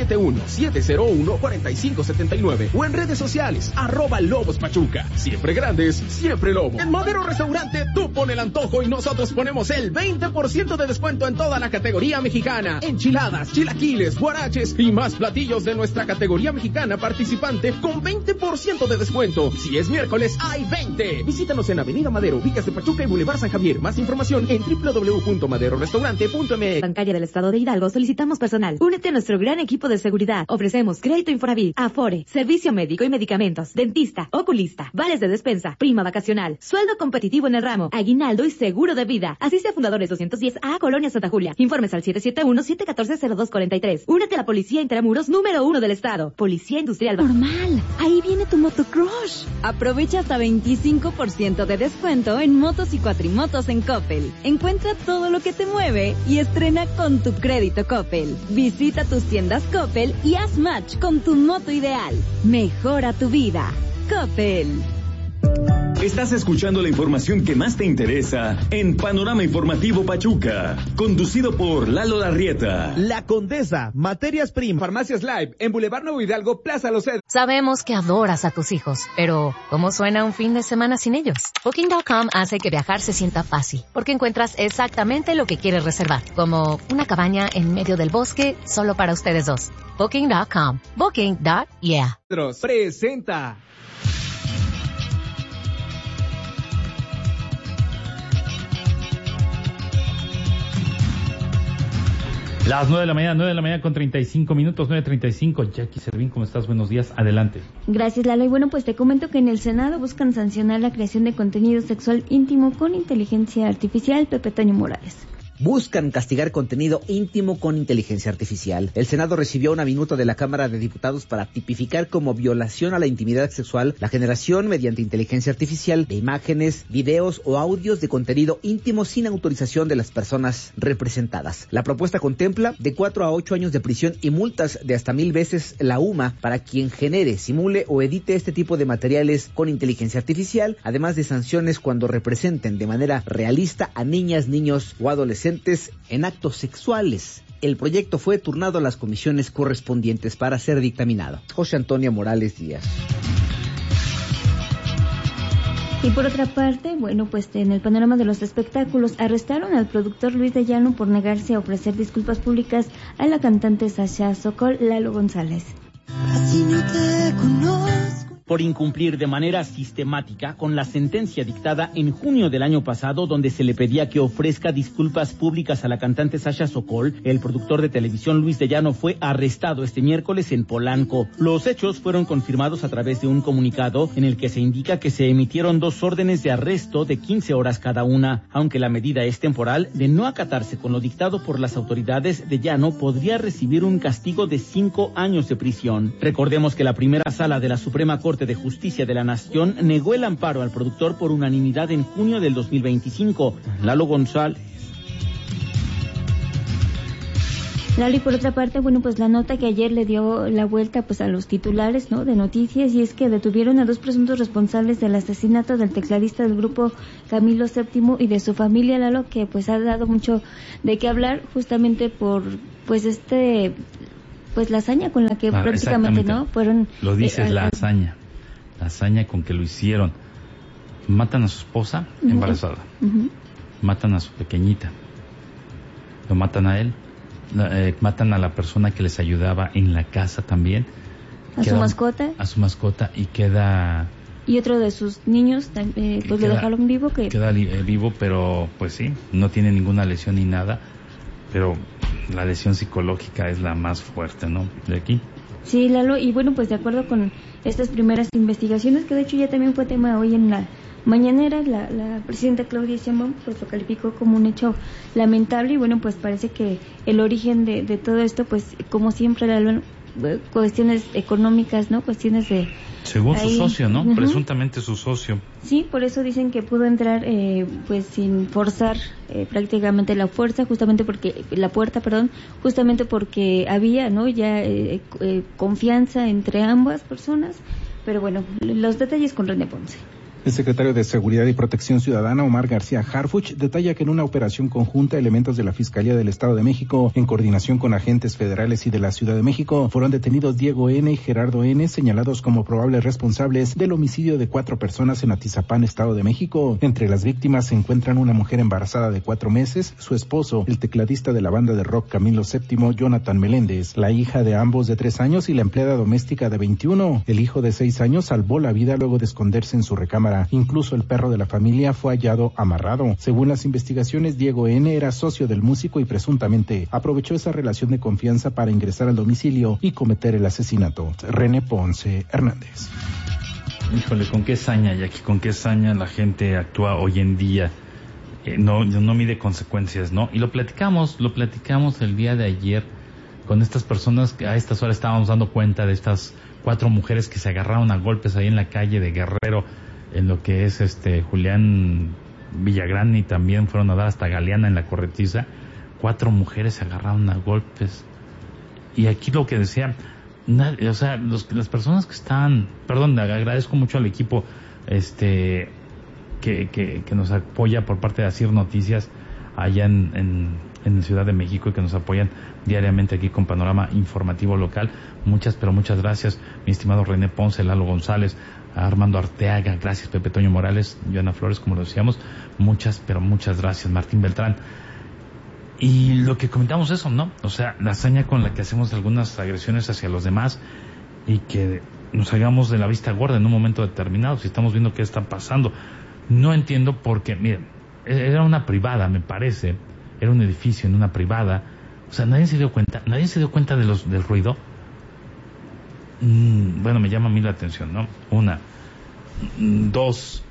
771-701-4579 o en redes sociales @Lobos Pachuca. Siempre grandes, siempre Lobo. En Madero Restaurante, tú pon el antojo y nosotros ponemos el 20% de descuento en toda la categoría mexicana. Enchiladas, chilaquiles, guaraches y más platillos de nuestra categoría mexicana participante con 20% de descuento. Si es miércoles, hay 20. Visítanos en Avenida Madero, Villas de Pachuca y Boulevard San Javier. Más información en www.maderorestaurante.mx. Bancaria del Estado de Hidalgo, solicitamos personal. Únete a nuestro gran equipo de seguridad. Ofrecemos crédito Infonavit, Afore, servicio médico y medicamentos, dentista, oculista, vales de despensa, prima vacacional, sueldo competitivo en el ramo, aguinaldo y seguro de vida. Asiste a Fundadores 210A, Colonia Santa Julia. Informes al 771-714-0243. Únete a la Policía Intramuros número 1 del estado. Policía Industrial. Normal, ahí viene tu motocrush. Aprovecha hasta 25% de descuento en motos y cuatrimotos en Coppel. Encuentra todo lo que te mueve y estrena con tu crédito Coppel. Visita tus tiendas Coppel y haz match con tu moto ideal. Mejora tu vida. Coppel. Estás escuchando la información que más te interesa en Panorama Informativo Pachuca, conducido por Lalo Larrieta. La Condesa, Materias Primas, Farmacias Live, en Boulevard Nuevo Hidalgo, Plaza Los Cedros. Sabemos que adoras a tus hijos, pero ¿cómo suena un fin de semana sin ellos? Booking.com hace que viajar se sienta fácil, porque encuentras exactamente lo que quieres reservar, como una cabaña en medio del bosque solo para ustedes dos. Booking.com. Booking.yeah. Presenta. Las 9 de la mañana con 35 minutos, 9:35. Jackie Servín, ¿cómo estás? Buenos días, adelante. Gracias, Lalo. Y bueno, pues te comento que en el Senado buscan sancionar la creación de contenido sexual íntimo con inteligencia artificial. Pepe Toño Morales. Buscan castigar contenido íntimo con inteligencia artificial. El Senado recibió una minuta de la Cámara de Diputados para tipificar como violación a la intimidad sexual la generación mediante inteligencia artificial de imágenes, videos o audios de contenido íntimo sin autorización de las personas representadas. La propuesta contempla de 4 a 8 años de prisión y multas de hasta 1000 veces la UMA para quien genere, simule o edite este tipo de materiales con inteligencia artificial, además de sanciones cuando representen de manera realista a niñas, niños o adolescentes en actos sexuales. El proyecto fue turnado a las comisiones correspondientes para ser dictaminado. José Antonio Morales Díaz. Y por otra parte, bueno, pues en el panorama de los espectáculos, arrestaron al productor Luis de Llano por negarse a ofrecer disculpas públicas a la cantante Sasha Sokol, Lalo González. Así no te conozco. por incumplir de manera sistemática con la sentencia dictada en junio del año pasado, donde se le pedía que ofrezca disculpas públicas a la cantante Sasha Sokol. El productor de televisión Luis de Llano fue arrestado este miércoles en Polanco. Los hechos fueron confirmados a través de un comunicado en el que se indica que se emitieron 2 órdenes de arresto de 15 horas cada una. Aunque la medida es temporal, de no acatarse con lo dictado por las autoridades, de Llano podría recibir un castigo de 5 años de prisión. Recordemos que la primera sala de la Suprema Corte de Justicia de la Nación negó el amparo al productor por unanimidad en junio del 2025. Lalo González. Lalo, y por otra parte, pues la nota que ayer le dio la vuelta pues a los titulares, ¿no?, de noticias, y es que detuvieron a 2 presuntos responsables del asesinato del tecladista del grupo Camilo VII y de su familia, Lalo, que pues ha dado mucho de qué hablar justamente por pues la hazaña con la que prácticamente, ¿no?, fueron... Lo dices, la hazaña con que lo hicieron. Matan a su esposa embarazada, matan a su pequeñita, lo matan a él, matan a la persona que les ayudaba en la casa también, a su mascota, y queda... Y otro de sus niños, lo dejaron vivo. Queda vivo, pero pues sí, no tiene ninguna lesión ni nada, pero la lesión psicológica es la más fuerte, ¿no?, de aquí. Sí, Lalo, y pues de acuerdo con estas primeras investigaciones, que de hecho ya también fue tema hoy en la mañanera, la presidenta Claudia Sheinbaum pues lo calificó como un hecho lamentable, y pues parece que el origen de todo esto, pues como siempre, Lalo, cuestiones económicas, ¿no?, cuestiones de... Según su socio, ¿no? Presuntamente su socio. Sí, por eso dicen que pudo entrar pues sin forzar prácticamente la puerta, justamente porque había, ¿no?, ya confianza entre ambas personas. Pero bueno, los detalles con René Ponce. El secretario de Seguridad y Protección Ciudadana, Omar García Harfuch, detalla que en una operación conjunta, elementos de la Fiscalía del Estado de México, en coordinación con agentes federales y de la Ciudad de México, fueron detenidos Diego N. y Gerardo N., señalados como probables responsables del homicidio de 4 personas en Atizapán, Estado de México. Entre las víctimas se encuentran una mujer embarazada de 4 meses, su esposo, el tecladista de la banda de rock Camilo VII, Jonathan Meléndez, la hija de ambos de 3 años y la empleada doméstica de 21. El hijo de 6 años salvó la vida luego de esconderse en su recámara. Incluso el perro de la familia fue hallado amarrado. Según las investigaciones, Diego N. era socio del músico y presuntamente aprovechó esa relación de confianza para ingresar al domicilio y cometer el asesinato. René Ponce Hernández. Híjole, con qué saña, Jackie, con qué saña la gente actúa hoy en día. No mide consecuencias, ¿no? Y lo platicamos el día de ayer con estas personas que a estas horas estábamos dando cuenta de estas 4 mujeres que se agarraron a golpes ahí en la calle de Guerrero, en lo que es Julián Villagrán, y también fueron a dar hasta Galeana en la Corretiza. 4 mujeres se agarraron a golpes. Y aquí lo que decía, las personas que están, agradezco mucho al equipo que nos apoya por parte de Asir Noticias allá en Ciudad de México, y que nos apoyan diariamente aquí con Panorama Informativo Local. Muchas gracias, mi estimado René Ponce, Lalo González, Armando Arteaga, gracias Pepe Toño Morales, Joana Flores, como lo decíamos, muchas gracias, Martín Beltrán. Y lo que comentamos eso, ¿no? O sea, la hazaña con la que hacemos algunas agresiones hacia los demás, y que nos hagamos de la vista gorda en un momento determinado, si estamos viendo qué está pasando. No entiendo por qué, miren, era una privada, me parece, era un edificio en una privada, o sea, nadie se dio cuenta del ruido. Bueno, me llama a mí la atención, ¿no? 1, 2,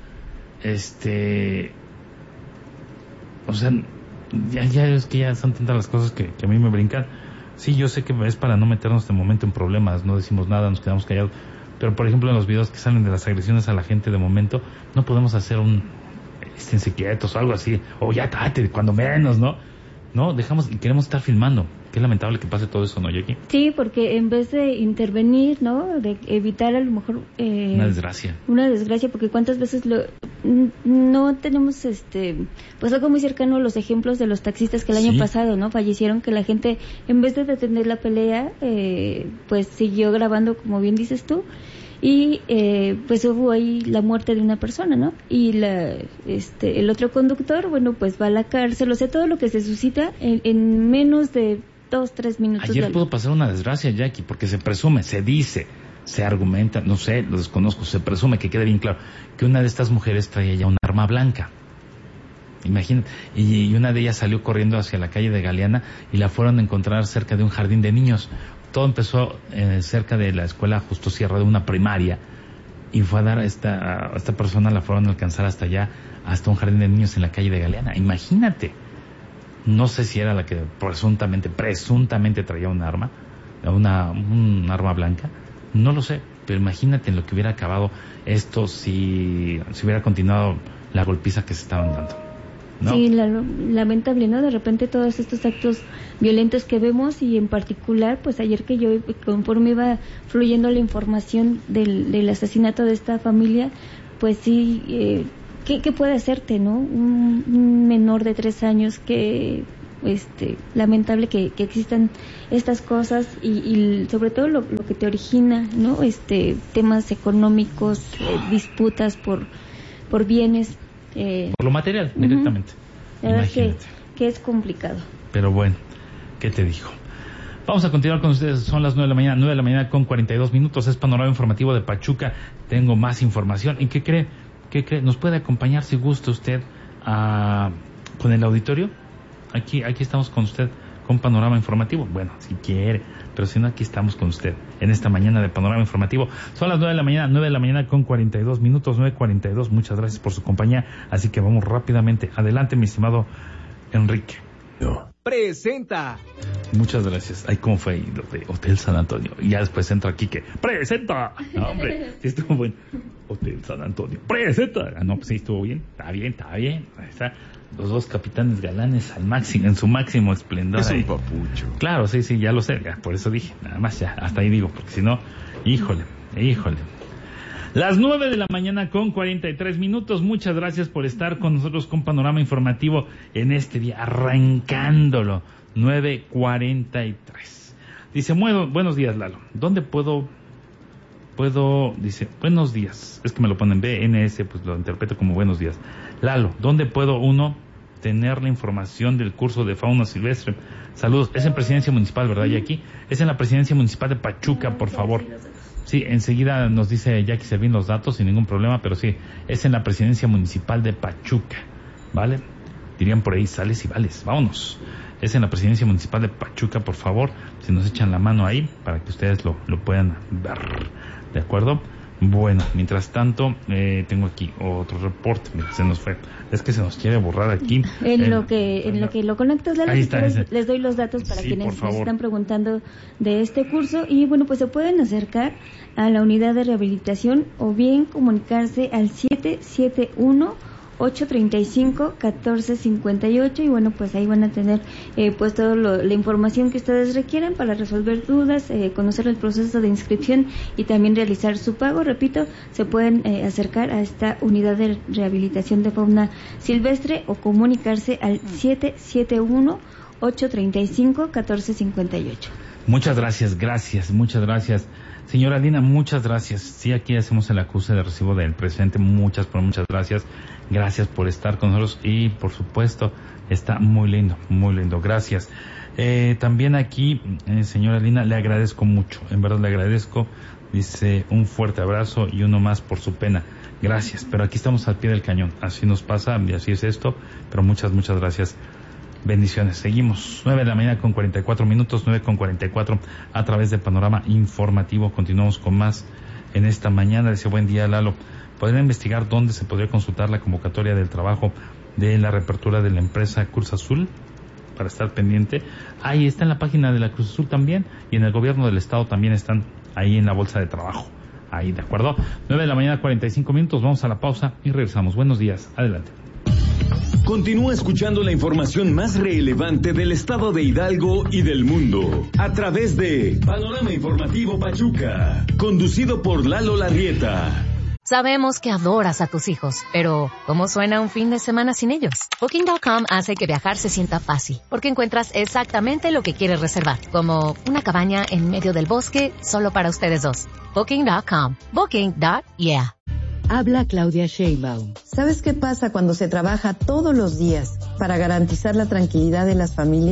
o sea, ya es que ya son tantas las cosas que a mí me brincan. Sí, yo sé que es para no meternos de momento en problemas, no decimos nada, nos quedamos callados, pero por ejemplo en los videos que salen de las agresiones a la gente, de momento no podemos hacer esténse quietos o algo así, o ya cállate, cuando menos, ¿no? Dejamos y queremos estar filmando. Qué lamentable que pase todo eso, ¿no, Jackie? Sí, porque en vez de intervenir, ¿no?, de evitar a lo mejor... una desgracia, porque cuántas veces no tenemos, pues algo muy cercano a los ejemplos de los taxistas que el año pasado, ¿no?, fallecieron, que la gente, en vez de detener la pelea, pues siguió grabando, como bien dices tú, y pues hubo ahí la muerte de una persona, ¿no? Y el otro conductor, pues va a la cárcel, o sea, todo lo que se suscita en menos de 2-3 minutos. Ayer pudo pasar una desgracia, Jackie, porque se presume, se dice, Se argumenta, no sé, lo desconozco, se presume, que quede bien claro, que una de estas mujeres traía ya un arma blanca. Imagínate, y una de ellas salió corriendo hacia la calle de Galeana y la fueron a encontrar cerca de un jardín de niños. Todo empezó cerca de la escuela Justo Sierra, de una primaria, y fue a dar a esta persona, la fueron a alcanzar hasta allá, hasta un jardín de niños en la calle de Galeana. Imagínate, no sé si era la que presuntamente traía un arma blanca, no lo sé, pero imagínate en lo que hubiera acabado esto si hubiera continuado la golpiza que se estaban dando, ¿no? Sí, lamentable, ¿no? De repente todos estos actos violentos que vemos, y en particular, pues ayer que yo, conforme iba fluyendo la información del asesinato de esta familia, pues sí, ¿qué puede hacerte, no? Un menor de 3 años que... lamentable que existan estas cosas y sobre todo lo que te origina, ¿no? Temas económicos, disputas por bienes, por lo material, directamente. La verdad es que es complicado. Pero bueno, ¿qué te digo? Vamos a continuar con ustedes, son las 9 de la mañana con 42 minutos, es Panorama Informativo de Pachuca. Tengo más información. ¿Y qué cree? ¿Nos puede acompañar, si gusta usted, con el auditorio? Aquí estamos con usted con Panorama Informativo. Bueno, si quiere, pero si no, aquí estamos con usted en esta mañana de Panorama Informativo. Son las 9 de la mañana con 42 minutos, 9:42. Muchas gracias por su compañía. Así que vamos rápidamente. Adelante, mi estimado Enrique. Presenta. Muchas gracias. Ay, ¿cómo fue lo de Hotel San Antonio? Y ya después entra Quique. ¡Presenta! No, hombre, sí estuvo bueno. Hotel San Antonio. ¡Presenta! No, pues sí estuvo bien. Está bien. Ahí está. Los dos capitanes galanes al máximo, en su máximo esplendor. Es un papucho. Claro, sí, ya lo sé, ya, por eso dije, nada más ya, hasta ahí digo, porque si no, híjole. Las 9 de la mañana con 43 minutos, muchas gracias por estar con nosotros con Panorama Informativo en este día, arrancándolo, 9:43. Dice, buenos días, Lalo, ¿dónde puedo, dice, buenos días, es que me lo ponen BNS, pues lo interpreto como buenos días. Lalo, ¿dónde puedo uno tener la información del curso de fauna silvestre? Saludos, es en Presidencia Municipal, ¿verdad, Jackie? Es en la Presidencia Municipal de Pachuca, por favor. Sí, enseguida nos dice Jackie Servín los datos sin ningún problema, pero sí, es en la Presidencia Municipal de Pachuca, ¿vale? Dirían por ahí, sales y vales, vámonos. Es en la Presidencia Municipal de Pachuca, por favor, si nos echan la mano ahí, para que ustedes lo puedan ver, ¿de acuerdo? Bueno, mientras tanto, tengo aquí otro reporte. Mira, se nos fue. Es que se nos quiere borrar aquí. En lo que lo conectas, Lalo, ahí está, les doy los datos para quienes nos están preguntando de este curso. Y bueno, pues se pueden acercar a la unidad de rehabilitación o bien comunicarse al 771-835-1458 y bueno, pues ahí van a tener pues toda la información que ustedes requieran para resolver dudas, conocer el proceso de inscripción y también realizar su pago. Repito, se pueden acercar a esta unidad de rehabilitación de fauna silvestre o comunicarse al 771-835-1458. Muchas gracias. Señora Lina, muchas gracias. Sí, aquí hacemos el acuse de recibo del presidente. Muchas gracias. Gracias por estar con nosotros y, por supuesto, está muy lindo. Gracias. También aquí, señora Lina, le agradezco mucho. En verdad le agradezco. Dice, un fuerte abrazo y uno más por su pena. Gracias. Pero aquí estamos al pie del cañón. Así nos pasa y así es esto. Pero muchas gracias. Bendiciones. Seguimos. 9 de la mañana con 44 minutos, 9:44 a través de Panorama Informativo. Continuamos con más en esta mañana. Dice, buen día, Lalo. ¿Podría investigar dónde se podría consultar la convocatoria del trabajo de la reapertura de la empresa Cruz Azul? Para estar pendiente. Ahí está en la página de la Cruz Azul también. Y en el gobierno del estado también están ahí en la bolsa de trabajo. Ahí, ¿de acuerdo? 9 de la mañana, 45 minutos. Vamos a la pausa y regresamos. Buenos días. Adelante. Continúa escuchando la información más relevante del estado de Hidalgo y del mundo a través de Panorama Informativo Pachuca, conducido por Lalo Larrieta. Sabemos que adoras a tus hijos, pero ¿cómo suena un fin de semana sin ellos? Booking.com hace que viajar se sienta fácil, porque encuentras exactamente lo que quieres reservar, como una cabaña en medio del bosque solo para ustedes dos. Booking.com. Booking.yeah. Habla Claudia Sheinbaum. ¿Sabes qué pasa cuando se trabaja todos los días para garantizar la tranquilidad de las familias?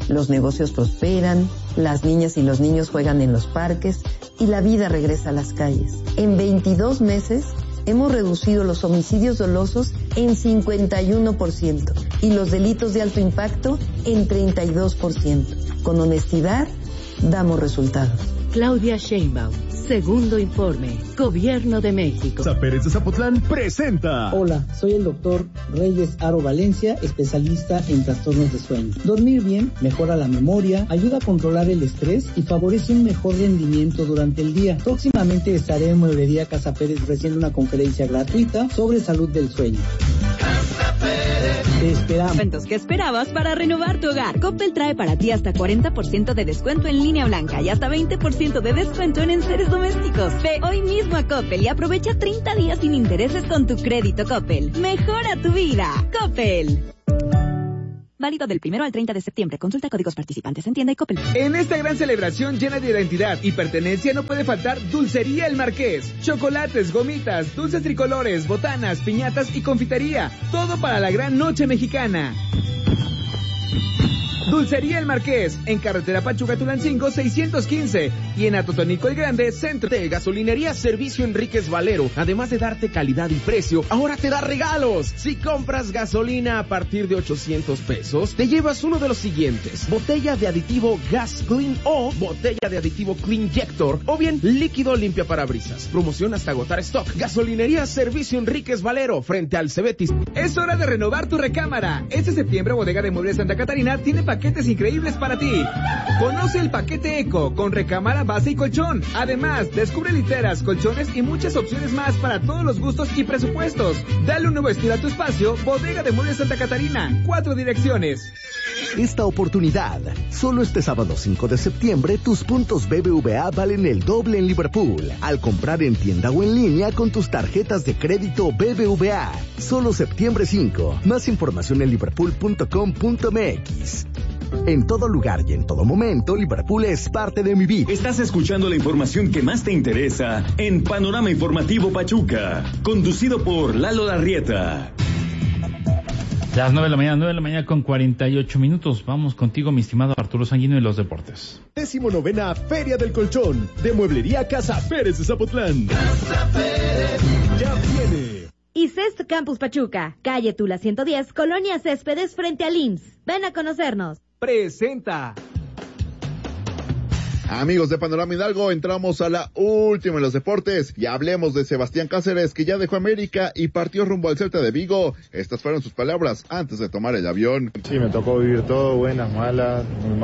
Los negocios prosperan, las niñas y los niños juegan en los parques y la vida regresa a las calles. En 22 meses hemos reducido los homicidios dolosos en 51% y los delitos de alto impacto en 32%. Con honestidad, damos resultados. Claudia Sheinbaum, segundo informe, Gobierno de México. Pérez de Zapotlán presenta. Hola, soy el doctor Reyes Aro Valencia, especialista en trastornos de sueño. Dormir bien mejora la memoria, ayuda a controlar el estrés y favorece un mejor rendimiento durante el día. Próximamente estaré en Mueblería Casa Pérez ofreciendo una conferencia gratuita sobre salud del sueño. Te esperamos. ¿Qué esperabas para renovar tu hogar? Coppel trae para ti hasta 40% de descuento en línea blanca y hasta 20% de descuento en enseres domésticos. Ve hoy mismo a Coppel y aprovecha 30 días sin intereses con tu crédito Coppel. Mejora tu vida. Coppel. Válido del 1 al 30 de septiembre. Consulta códigos participantes en tienda y Coppel. En esta gran celebración llena de identidad y pertenencia no puede faltar Dulcería El Marqués. Chocolates, gomitas, dulces tricolores, botanas, piñatas y confitería. Todo para la gran noche mexicana. Dulcería El Marqués, en carretera Pachuca-Tulancingo 615 y en Atotonilco el Grande, centro. De Gasolinería Servicio Enríquez Valero, además de darte calidad y precio, ahora te da regalos. Si compras gasolina a partir de 800 pesos, te llevas uno de los siguientes: botella de aditivo Gas Clean o botella de aditivo Clean Jector, o bien líquido limpia parabrisas. Promoción hasta agotar stock. Gasolinería Servicio Enríquez Valero, frente al Cebetis. Es hora de renovar tu recámara. Este septiembre Bodega de Muebles Santa Catarina tiene paquetes increíbles para ti. Conoce el paquete Eco con recámara, base y colchón. Además, descubre literas, colchones y muchas opciones más para todos los gustos y presupuestos. Dale un nuevo estilo a tu espacio. Bodega de Muebles Santa Catarina. 4 direcciones. Esta oportunidad, solo este sábado 5 de septiembre, tus puntos BBVA valen el doble en Liverpool. Al comprar en tienda o en línea con tus tarjetas de crédito BBVA. Solo septiembre 5. Más información en liverpool.com.mx. En todo lugar y en todo momento, Liverpool es parte de mi vida. Estás escuchando la información que más te interesa en Panorama Informativo Pachuca, conducido por Lalo Larrieta. Las 9 de la mañana con 48 minutos. Vamos contigo, mi estimado Arturo Sanguino, y los deportes. 19ª Feria del Colchón de Mueblería Casa Pérez de Zapotlán. Casa Pérez ya viene. ICEST Campus Pachuca, calle Tula 110, Colonia Céspedes, frente al IMSS. Ven a conocernos. Presenta. Amigos de Panorama Hidalgo, entramos a la última en los deportes y hablemos de Sebastián Cáceres, que ya dejó América y partió rumbo al Celta de Vigo. Estas fueron sus palabras antes de tomar el avión. Sí, me tocó vivir todo, buenas, malas,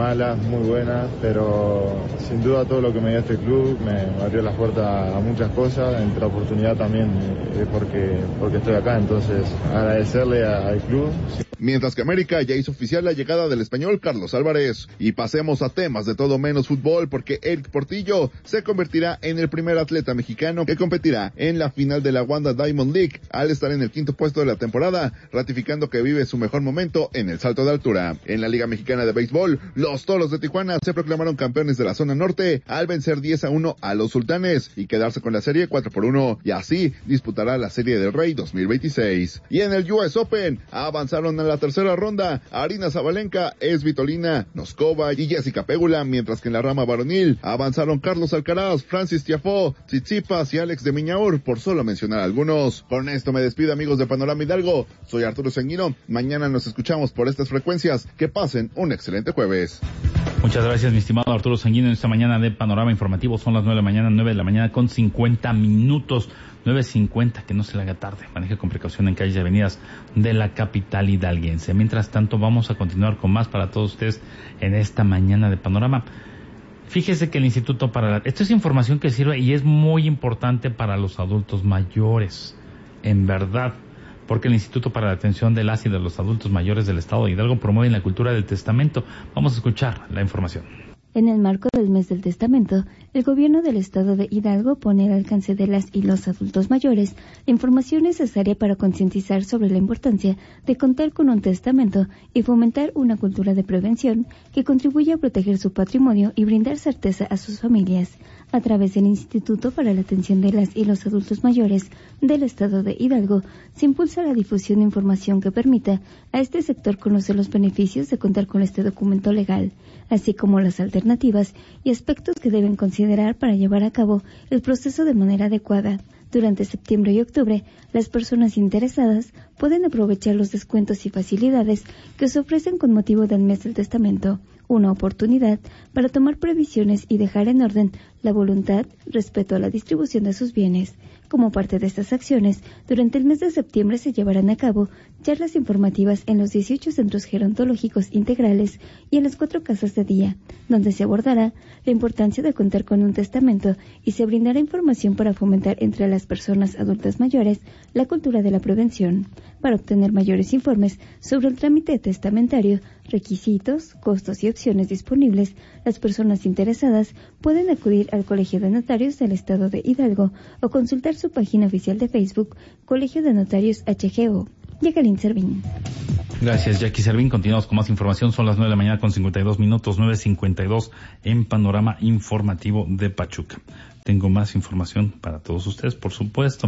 muy buenas, pero sin duda todo lo que me dio este club me abrió las puertas a muchas cosas, entre la oportunidad también porque estoy acá, entonces agradecerle al club. Mientras que América ya hizo oficial la llegada del español Carlos Álvarez. Y pasemos a temas de todo menos fútbol, porque Eric Portillo se convertirá en el primer atleta mexicano que competirá en la final de la Wanda Diamond League, al estar en el 5º puesto de la temporada, ratificando que vive su mejor momento en el salto de altura. En la Liga Mexicana de Béisbol, los Toros de Tijuana se proclamaron campeones de la zona norte al vencer 10-1 a los Sultanes y quedarse con la serie 4-1, y así disputará la Serie del Rey 2026. Y en el US Open avanzaron a la tercera ronda Arina Zabalenka, Svitolina Noskova y Jessica Pegula, mientras que en la rama varonil avanzaron Carlos Alcaraz, Francis Tiafoe, Tsitsipas y Alex de Miñaur, por solo mencionar algunos. Con esto me despido, amigos de Panorama Hidalgo. Soy Arturo Sanguino. Mañana nos escuchamos por estas frecuencias. Que pasen un excelente jueves. Muchas gracias, mi estimado Arturo Sanguino. En esta mañana de Panorama Informativo son las 9 de la mañana con 50 minutos. 9:50, que no se le haga tarde. Maneje con precaución en calles y avenidas de la capital hidalguense. Mientras tanto, vamos a continuar con más para todos ustedes en esta mañana de Panorama. Fíjese que el Instituto esto es información que sirve y es muy importante para los adultos mayores, en verdad, porque el Instituto para la Atención de las y de los Adultos Mayores del Estado de Hidalgo promueve la cultura del testamento. Vamos a escuchar la información. En el marco del mes del testamento, el gobierno del estado de Hidalgo pone al alcance de las y los adultos mayores la información necesaria para concientizar sobre la importancia de contar con un testamento y fomentar una cultura de prevención que contribuya a proteger su patrimonio y brindar certeza a sus familias. A través del Instituto para la Atención de las y los Adultos Mayores del Estado de Hidalgo, se impulsa la difusión de información que permita a este sector conocer los beneficios de contar con este documento legal, así como las alternativas y aspectos que deben considerar para llevar a cabo el proceso de manera adecuada. Durante septiembre y octubre, las personas interesadas pueden aprovechar los descuentos y facilidades que se ofrecen con motivo del mes del testamento, una oportunidad para tomar previsiones y dejar en orden la voluntad respecto a la distribución de sus bienes. Como parte de estas acciones, durante el mes de septiembre se llevarán a cabo charlas informativas en los 18 centros gerontológicos integrales y en las 4 casas de día, donde se abordará la importancia de contar con un testamento y se brindará información para fomentar entre las personas adultas mayores la cultura de la prevención. Para obtener mayores informes sobre el trámite testamentario, requisitos, costos y opciones disponibles, las personas interesadas pueden acudir al Colegio de Notarios del Estado de Hidalgo o consultar su página oficial de Facebook, Colegio de Notarios HGO. Jacqueline Servín. Gracias, Jackie Servín. Continuamos con más información. Son las 9 de la mañana con 52 minutos, 9:52 en Panorama Informativo de Pachuca. Tengo más información para todos ustedes, por supuesto.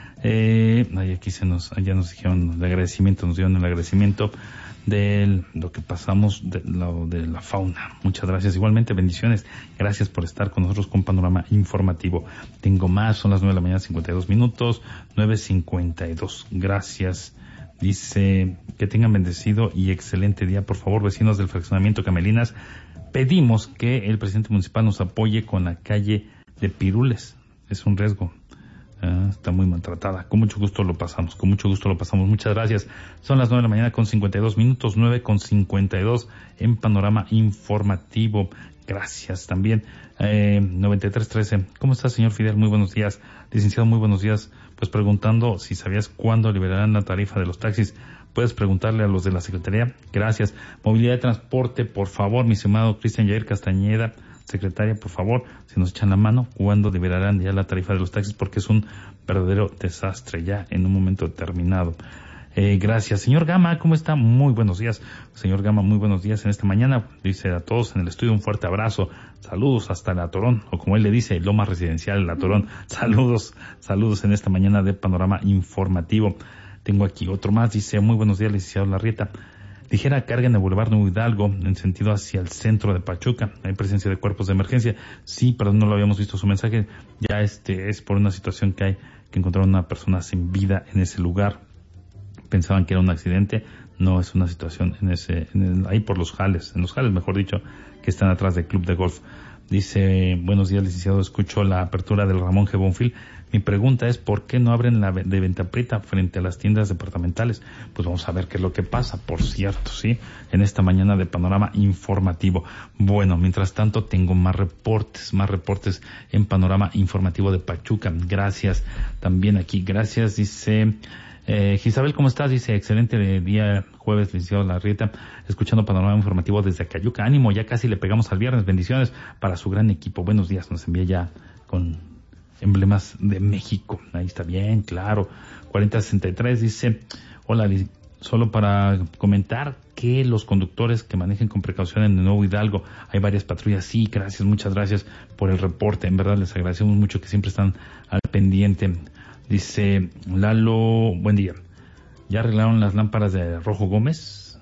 Aquí ya nos dijeron el agradecimiento, nos dieron el agradecimiento de lo que pasamos de la fauna. Muchas gracias. Igualmente, bendiciones. Gracias por estar con nosotros con Panorama Informativo. Tengo más, son las 9 de la mañana, 52 minutos, 9:52. Gracias. Dice que tengan bendecido y excelente día. Por favor, vecinos del fraccionamiento Camelinas, pedimos que el presidente municipal nos apoye con la calle de Pirules. Es un riesgo. Está muy maltratada. Con mucho gusto lo pasamos. Muchas gracias. Son las 9 de la mañana con 52 minutos, 9:52 en Panorama Informativo. Gracias también. 9313. ¿Cómo está, señor Fidel? Muy buenos días. Licenciado, muy buenos días. Pues preguntando si sabías cuándo liberarán la tarifa de los taxis. Puedes preguntarle a los de la Secretaría. Gracias. Movilidad de Transporte, por favor, mi estimado Cristian Jair Castañeda. Secretaria, por favor, si nos echan la mano, ¿cuándo liberarán ya la tarifa de los taxis? Porque es un verdadero desastre ya en un momento determinado. Gracias. Señor Gama, ¿cómo está? Muy buenos días. Señor Gama, muy buenos días en esta mañana. Dice a todos en el estudio un fuerte abrazo. Saludos hasta La Torón, o como él le dice, Loma Residencial La Torón. Saludos en esta mañana de Panorama Informativo. Tengo aquí otro más. Dice, muy buenos días, licenciado Larrieta. Ligera carga en el Boulevard Nuevo Hidalgo, en sentido hacia el centro de Pachuca. Hay presencia de cuerpos de emergencia. Sí, pero no lo habíamos visto su mensaje. Ya es por una situación que hay, que encontraron una persona sin vida en ese lugar. Pensaban que era un accidente. No, es una situación ahí por los jales, mejor dicho, que están atrás del club de golf. Dice, buenos días, licenciado, escucho la apertura del Ramón G. Bonfil. Mi pregunta es, ¿por qué no abren la de Venta Prieta frente a las tiendas departamentales? Pues vamos a ver qué es lo que pasa, por cierto, ¿sí? En esta mañana de Panorama Informativo. Bueno, mientras tanto, tengo más reportes en Panorama Informativo de Pachuca. Gracias también aquí. Gracias, dice... Gisabel, ¿cómo estás? Dice, excelente día jueves, licenciado Larrieta, escuchando Panorama Informativo desde Acayuca. Ánimo, ya casi le pegamos al viernes. Bendiciones para su gran equipo. Buenos días, nos envía ya con emblemas de México. Ahí está bien, claro. 4063 dice, hola, solo para comentar que los conductores que manejen con precaución en el Nuevo Hidalgo, hay varias patrullas. Sí, gracias, muchas gracias por el reporte. En verdad les agradecemos mucho que siempre están al pendiente. Dice Lalo, buen día. ¿Ya arreglaron las lámparas de Rojo Gómez?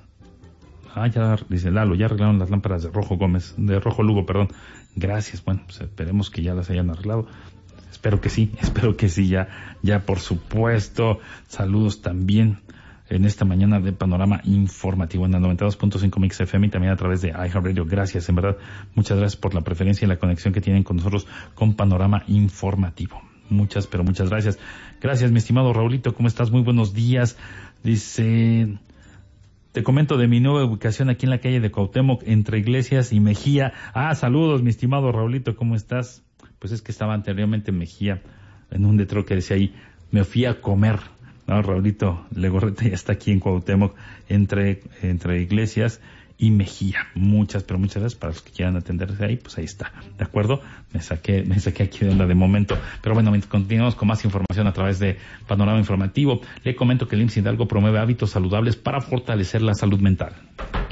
Dice Lalo, ya arreglaron las lámparas de Rojo Lugo, perdón. Gracias, bueno, pues esperemos que ya las hayan arreglado. Espero que sí, ya por supuesto. Saludos también en esta mañana de Panorama Informativo en el 92.5 Mix FM y también a través de iHeartRadio. Gracias, en verdad, muchas gracias por la preferencia y la conexión que tienen con nosotros con Panorama Informativo. Muchas gracias. Gracias, mi estimado Raulito, ¿cómo estás? Muy buenos días. Dice, te comento de mi nueva ubicación aquí en la calle de Cuauhtémoc, entre Iglesias y Mejía. Saludos, mi estimado Raulito, ¿cómo estás? Pues es que estaba anteriormente en Mejía, en un letrero que decía ahí, me fui a comer. No, Raulito Legorreta ya está aquí en Cuauhtémoc, entre Iglesias y Mejía. Muchas gracias para los que quieran atenderse ahí, pues ahí está, ¿de acuerdo? Me saqué aquí de onda de momento, pero bueno, continuamos con más información a través de Panorama Informativo. Le comento que el IMSS Hidalgo promueve hábitos saludables para fortalecer la salud mental.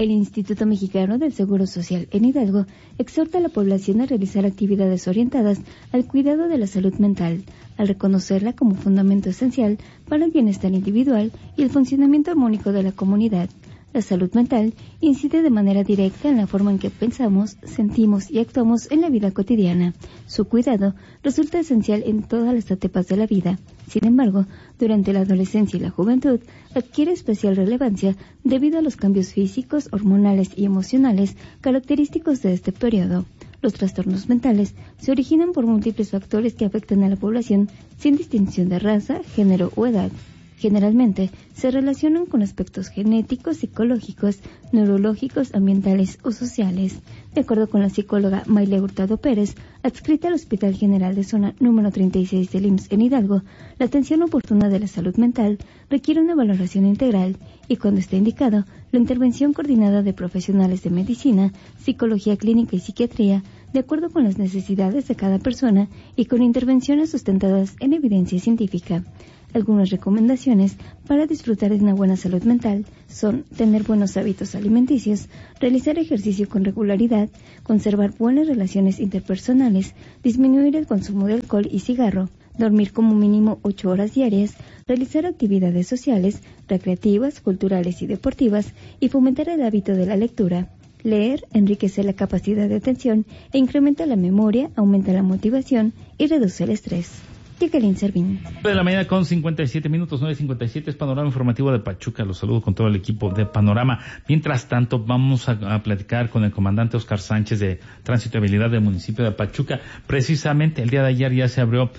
El Instituto Mexicano del Seguro Social en Hidalgo exhorta a la población a realizar actividades orientadas al cuidado de la salud mental, al reconocerla como fundamento esencial para el bienestar individual y el funcionamiento armónico de la comunidad. La salud mental incide de manera directa en la forma en que pensamos, sentimos y actuamos en la vida cotidiana. Su cuidado resulta esencial en todas las etapas de la vida. Sin embargo, durante la adolescencia y la juventud adquiere especial relevancia debido a los cambios físicos, hormonales y emocionales característicos de este periodo. Los trastornos mentales se originan por múltiples factores que afectan a la población sin distinción de raza, género o edad. Generalmente se relacionan con aspectos genéticos, psicológicos, neurológicos, ambientales o sociales. De acuerdo con la psicóloga Maile Hurtado Pérez, adscrita al Hospital General de Zona número 36 del IMSS en Hidalgo, la atención oportuna de la salud mental requiere una valoración integral y, cuando esté indicado, la intervención coordinada de profesionales de medicina, psicología clínica y psiquiatría, de acuerdo con las necesidades de cada persona y con intervenciones sustentadas en evidencia científica. Algunas recomendaciones para disfrutar de una buena salud mental son tener buenos hábitos alimenticios, realizar ejercicio con regularidad, conservar buenas relaciones interpersonales, disminuir el consumo de alcohol y cigarro, dormir como mínimo 8 horas diarias, realizar actividades sociales, recreativas, culturales y deportivas y fomentar el hábito de la lectura. Leer enriquece la capacidad de atención e incrementa la memoria, aumenta la motivación y reduce el estrés. Jacqueline Servín. De la mañana con 57 minutos, 9:57 es Panorama Informativo de Pachuca. Los saludo con todo el equipo de Panorama. Mientras tanto, vamos a platicar con el comandante Oscar Sánchez de Tránsito y Habilidad del municipio de Pachuca. Precisamente el día de ayer ya se abrió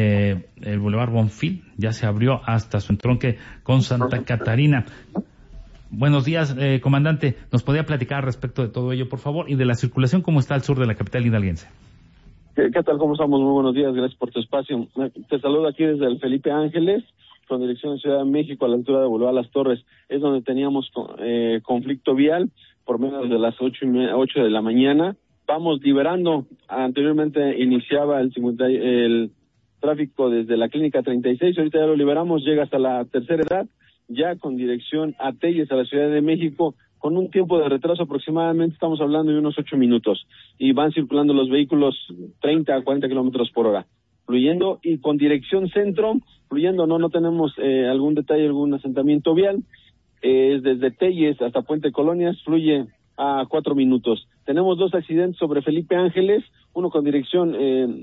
el Boulevard Bonfil, ya se abrió hasta su entronque con Santa Catarina. Buenos días, comandante. ¿Nos podría platicar respecto de todo ello, por favor? Y de la circulación, ¿cómo está al sur de la capital hidalguense? ¿Qué tal? ¿Cómo estamos? Muy buenos días, gracias por tu espacio. Te saludo aquí desde el Felipe Ángeles, con dirección a Ciudad de México, a la altura de Boulevard Las Torres. Es donde teníamos conflicto vial por menos de las 8 de la mañana. Vamos liberando. Anteriormente iniciaba el tráfico desde la Clínica 36, ahorita ya lo liberamos, llega hasta la tercera edad, ya con dirección a Telles, a la Ciudad de México, con un tiempo de retraso aproximadamente, estamos hablando de unos 8 minutos, y van circulando los vehículos 30 a 40 kilómetros por hora, fluyendo, y con dirección centro, fluyendo, no tenemos algún detalle, algún asentamiento vial, es desde Telles hasta Puente Colonias, fluye a 4 minutos. Tenemos 2 accidentes sobre Felipe Ángeles, uno con dirección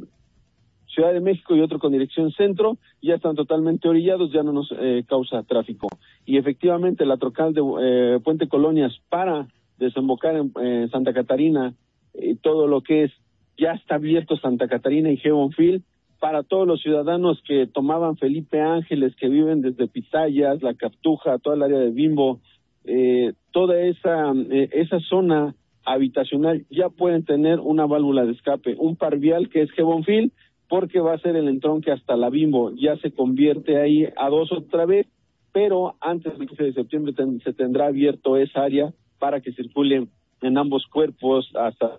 Ciudad de México y otro con dirección centro, ya están totalmente orillados, ya no nos causa tráfico. Y efectivamente la troncal de Puente Colonias para desembocar en Santa Catarina, todo lo que es, ya está abierto Santa Catarina y Gebonfil, para todos los ciudadanos que tomaban Felipe Ángeles, que viven desde Pitayas, La Cartuja, toda el área de Bimbo, toda esa zona habitacional, ya pueden tener una válvula de escape, un par vial que es Gebonfil, porque va a ser el entronque hasta la Bimbo, ya se convierte ahí a 2 otra vez, pero antes del 15 de septiembre se tendrá abierto esa área para que circulen en ambos cuerpos hasta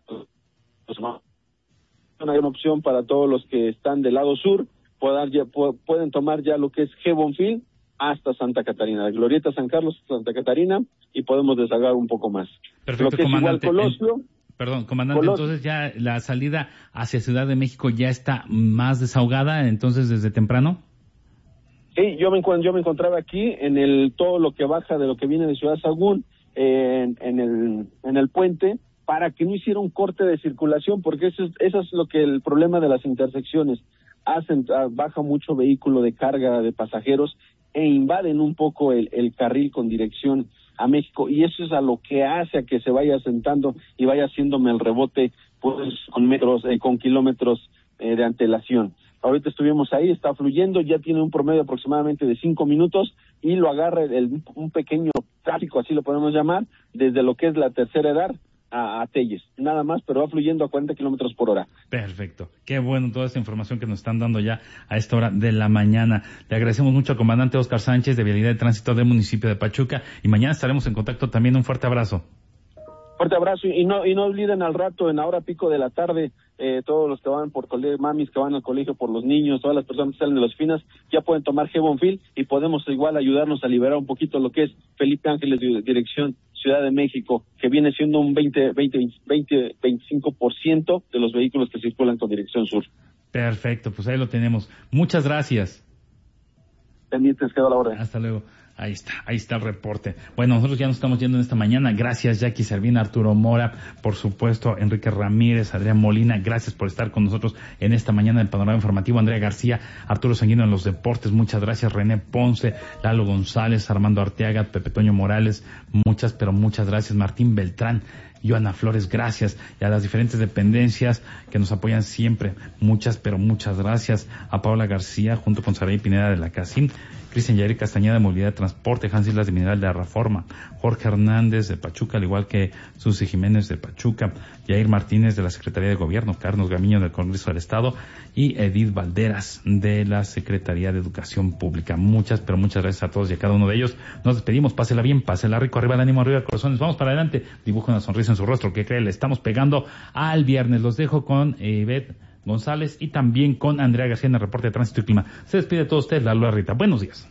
una gran opción para todos los que están del lado sur, pueden tomar ya lo que es Gebonfil hasta Santa Catarina, de Glorieta San Carlos, Santa Catarina, y podemos desagar un poco más. Perfecto, lo que comandante. Es igual Colosio, Perdón, comandante, entonces ya la salida hacia Ciudad de México ya está más desahogada, entonces desde temprano. Sí, yo me encontraba aquí en todo lo que baja de lo que viene de Ciudad Sagún, en el puente, para que no hiciera un corte de circulación, porque eso es lo que el problema de las intersecciones baja mucho vehículo de carga de pasajeros e invaden un poco el carril con dirección a México, y eso es a lo que hace a que se vaya asentando y vaya haciéndome el rebote pues con kilómetros de antelación. Ahorita estuvimos ahí, está fluyendo, ya tiene un promedio aproximadamente de 5 minutos y lo agarra un pequeño tráfico, así lo podemos llamar, desde lo que es la tercera edad a Telles, nada más, pero va fluyendo a 40 kilómetros por hora. Perfecto, qué bueno toda esta información que nos están dando ya a esta hora de la mañana. Le agradecemos mucho al comandante Oscar Sánchez de Vialidad de Tránsito del municipio de Pachuca, y mañana estaremos en contacto también. Un fuerte abrazo. Fuerte abrazo, y no olviden al rato, en la hora pico de la tarde, todos los que van por colegio, mamis que van al colegio por los niños, todas las personas que salen de las finas, ya pueden tomar Gebonfil y podemos igual ayudarnos a liberar un poquito lo que es Felipe Ángeles de dirección Ciudad de México, que viene siendo un 25% de los vehículos que circulan con dirección sur. Perfecto, pues ahí lo tenemos. Muchas gracias. Pendientes, quedo a la orden. Hasta luego. Ahí está el reporte. Bueno, nosotros ya nos estamos yendo en esta mañana. Gracias, Jackie Servina, Arturo Mora, por supuesto, Enrique Ramírez, Adrián Molina. Gracias por estar con nosotros en esta mañana del Panorama Informativo. Andrea García, Arturo Sanguino en los deportes. Muchas gracias. René Ponce, Lalo González, Armando Arteaga, Pepe Toño Morales. Muchas, pero muchas gracias. Martín Beltrán, Joana Flores, gracias. Y a las diferentes dependencias que nos apoyan siempre. Muchas, pero muchas gracias. A Paola García, junto con Saray Pineda de la CACIM. Cristian Yair Castañeda de Movilidad de Transporte, Hans Islas de Mineral de la Reforma, Jorge Hernández de Pachuca, al igual que Susi Jiménez de Pachuca, Yair Martínez de la Secretaría de Gobierno, Carlos Gamiño del Congreso del Estado y Edith Valderas de la Secretaría de Educación Pública. Muchas, pero muchas gracias a todos y a cada uno de ellos. Nos despedimos, pásela bien, pásela rico, arriba el ánimo, arriba el corazón. Vamos para adelante, dibuja una sonrisa en su rostro, que cree, le estamos pegando al viernes. Los dejo con Ivette González y también con Andrea García en el reporte de Tránsito y Clima. Se despide de todos ustedes, Lalo Rita. Buenos días.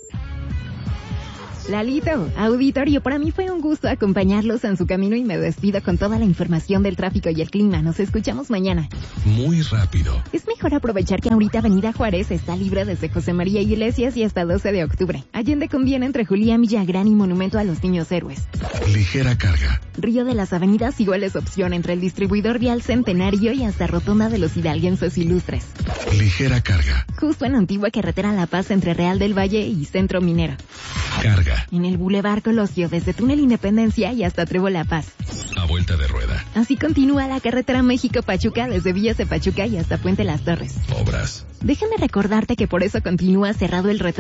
Lalito, auditorio, para mí fue un gusto acompañarlos en su camino y me despido con toda la información del tráfico y el clima. Nos escuchamos mañana. Muy rápido. Es mejor aprovechar que ahorita Avenida Juárez está libre desde José María Iglesias y hasta 12 de octubre. Allende conviene entre Julián Villagrán y Monumento a los Niños Héroes. Ligera carga. Río de las Avenidas igual es opción entre el distribuidor vial Centenario y hasta Rotonda de los Hidalguenses Ilustres. Ligera carga. Justo en Antigua Carretera La Paz entre Real del Valle y Centro Minero. Carga. En el Boulevard Colosio desde Túnel Independencia y hasta Trevo La Paz. A vuelta de rueda. Así continúa la carretera México-Pachuca desde Villas de Pachuca y hasta Puente Las Torres. Obras. Déjame recordarte que por eso continúa cerrado el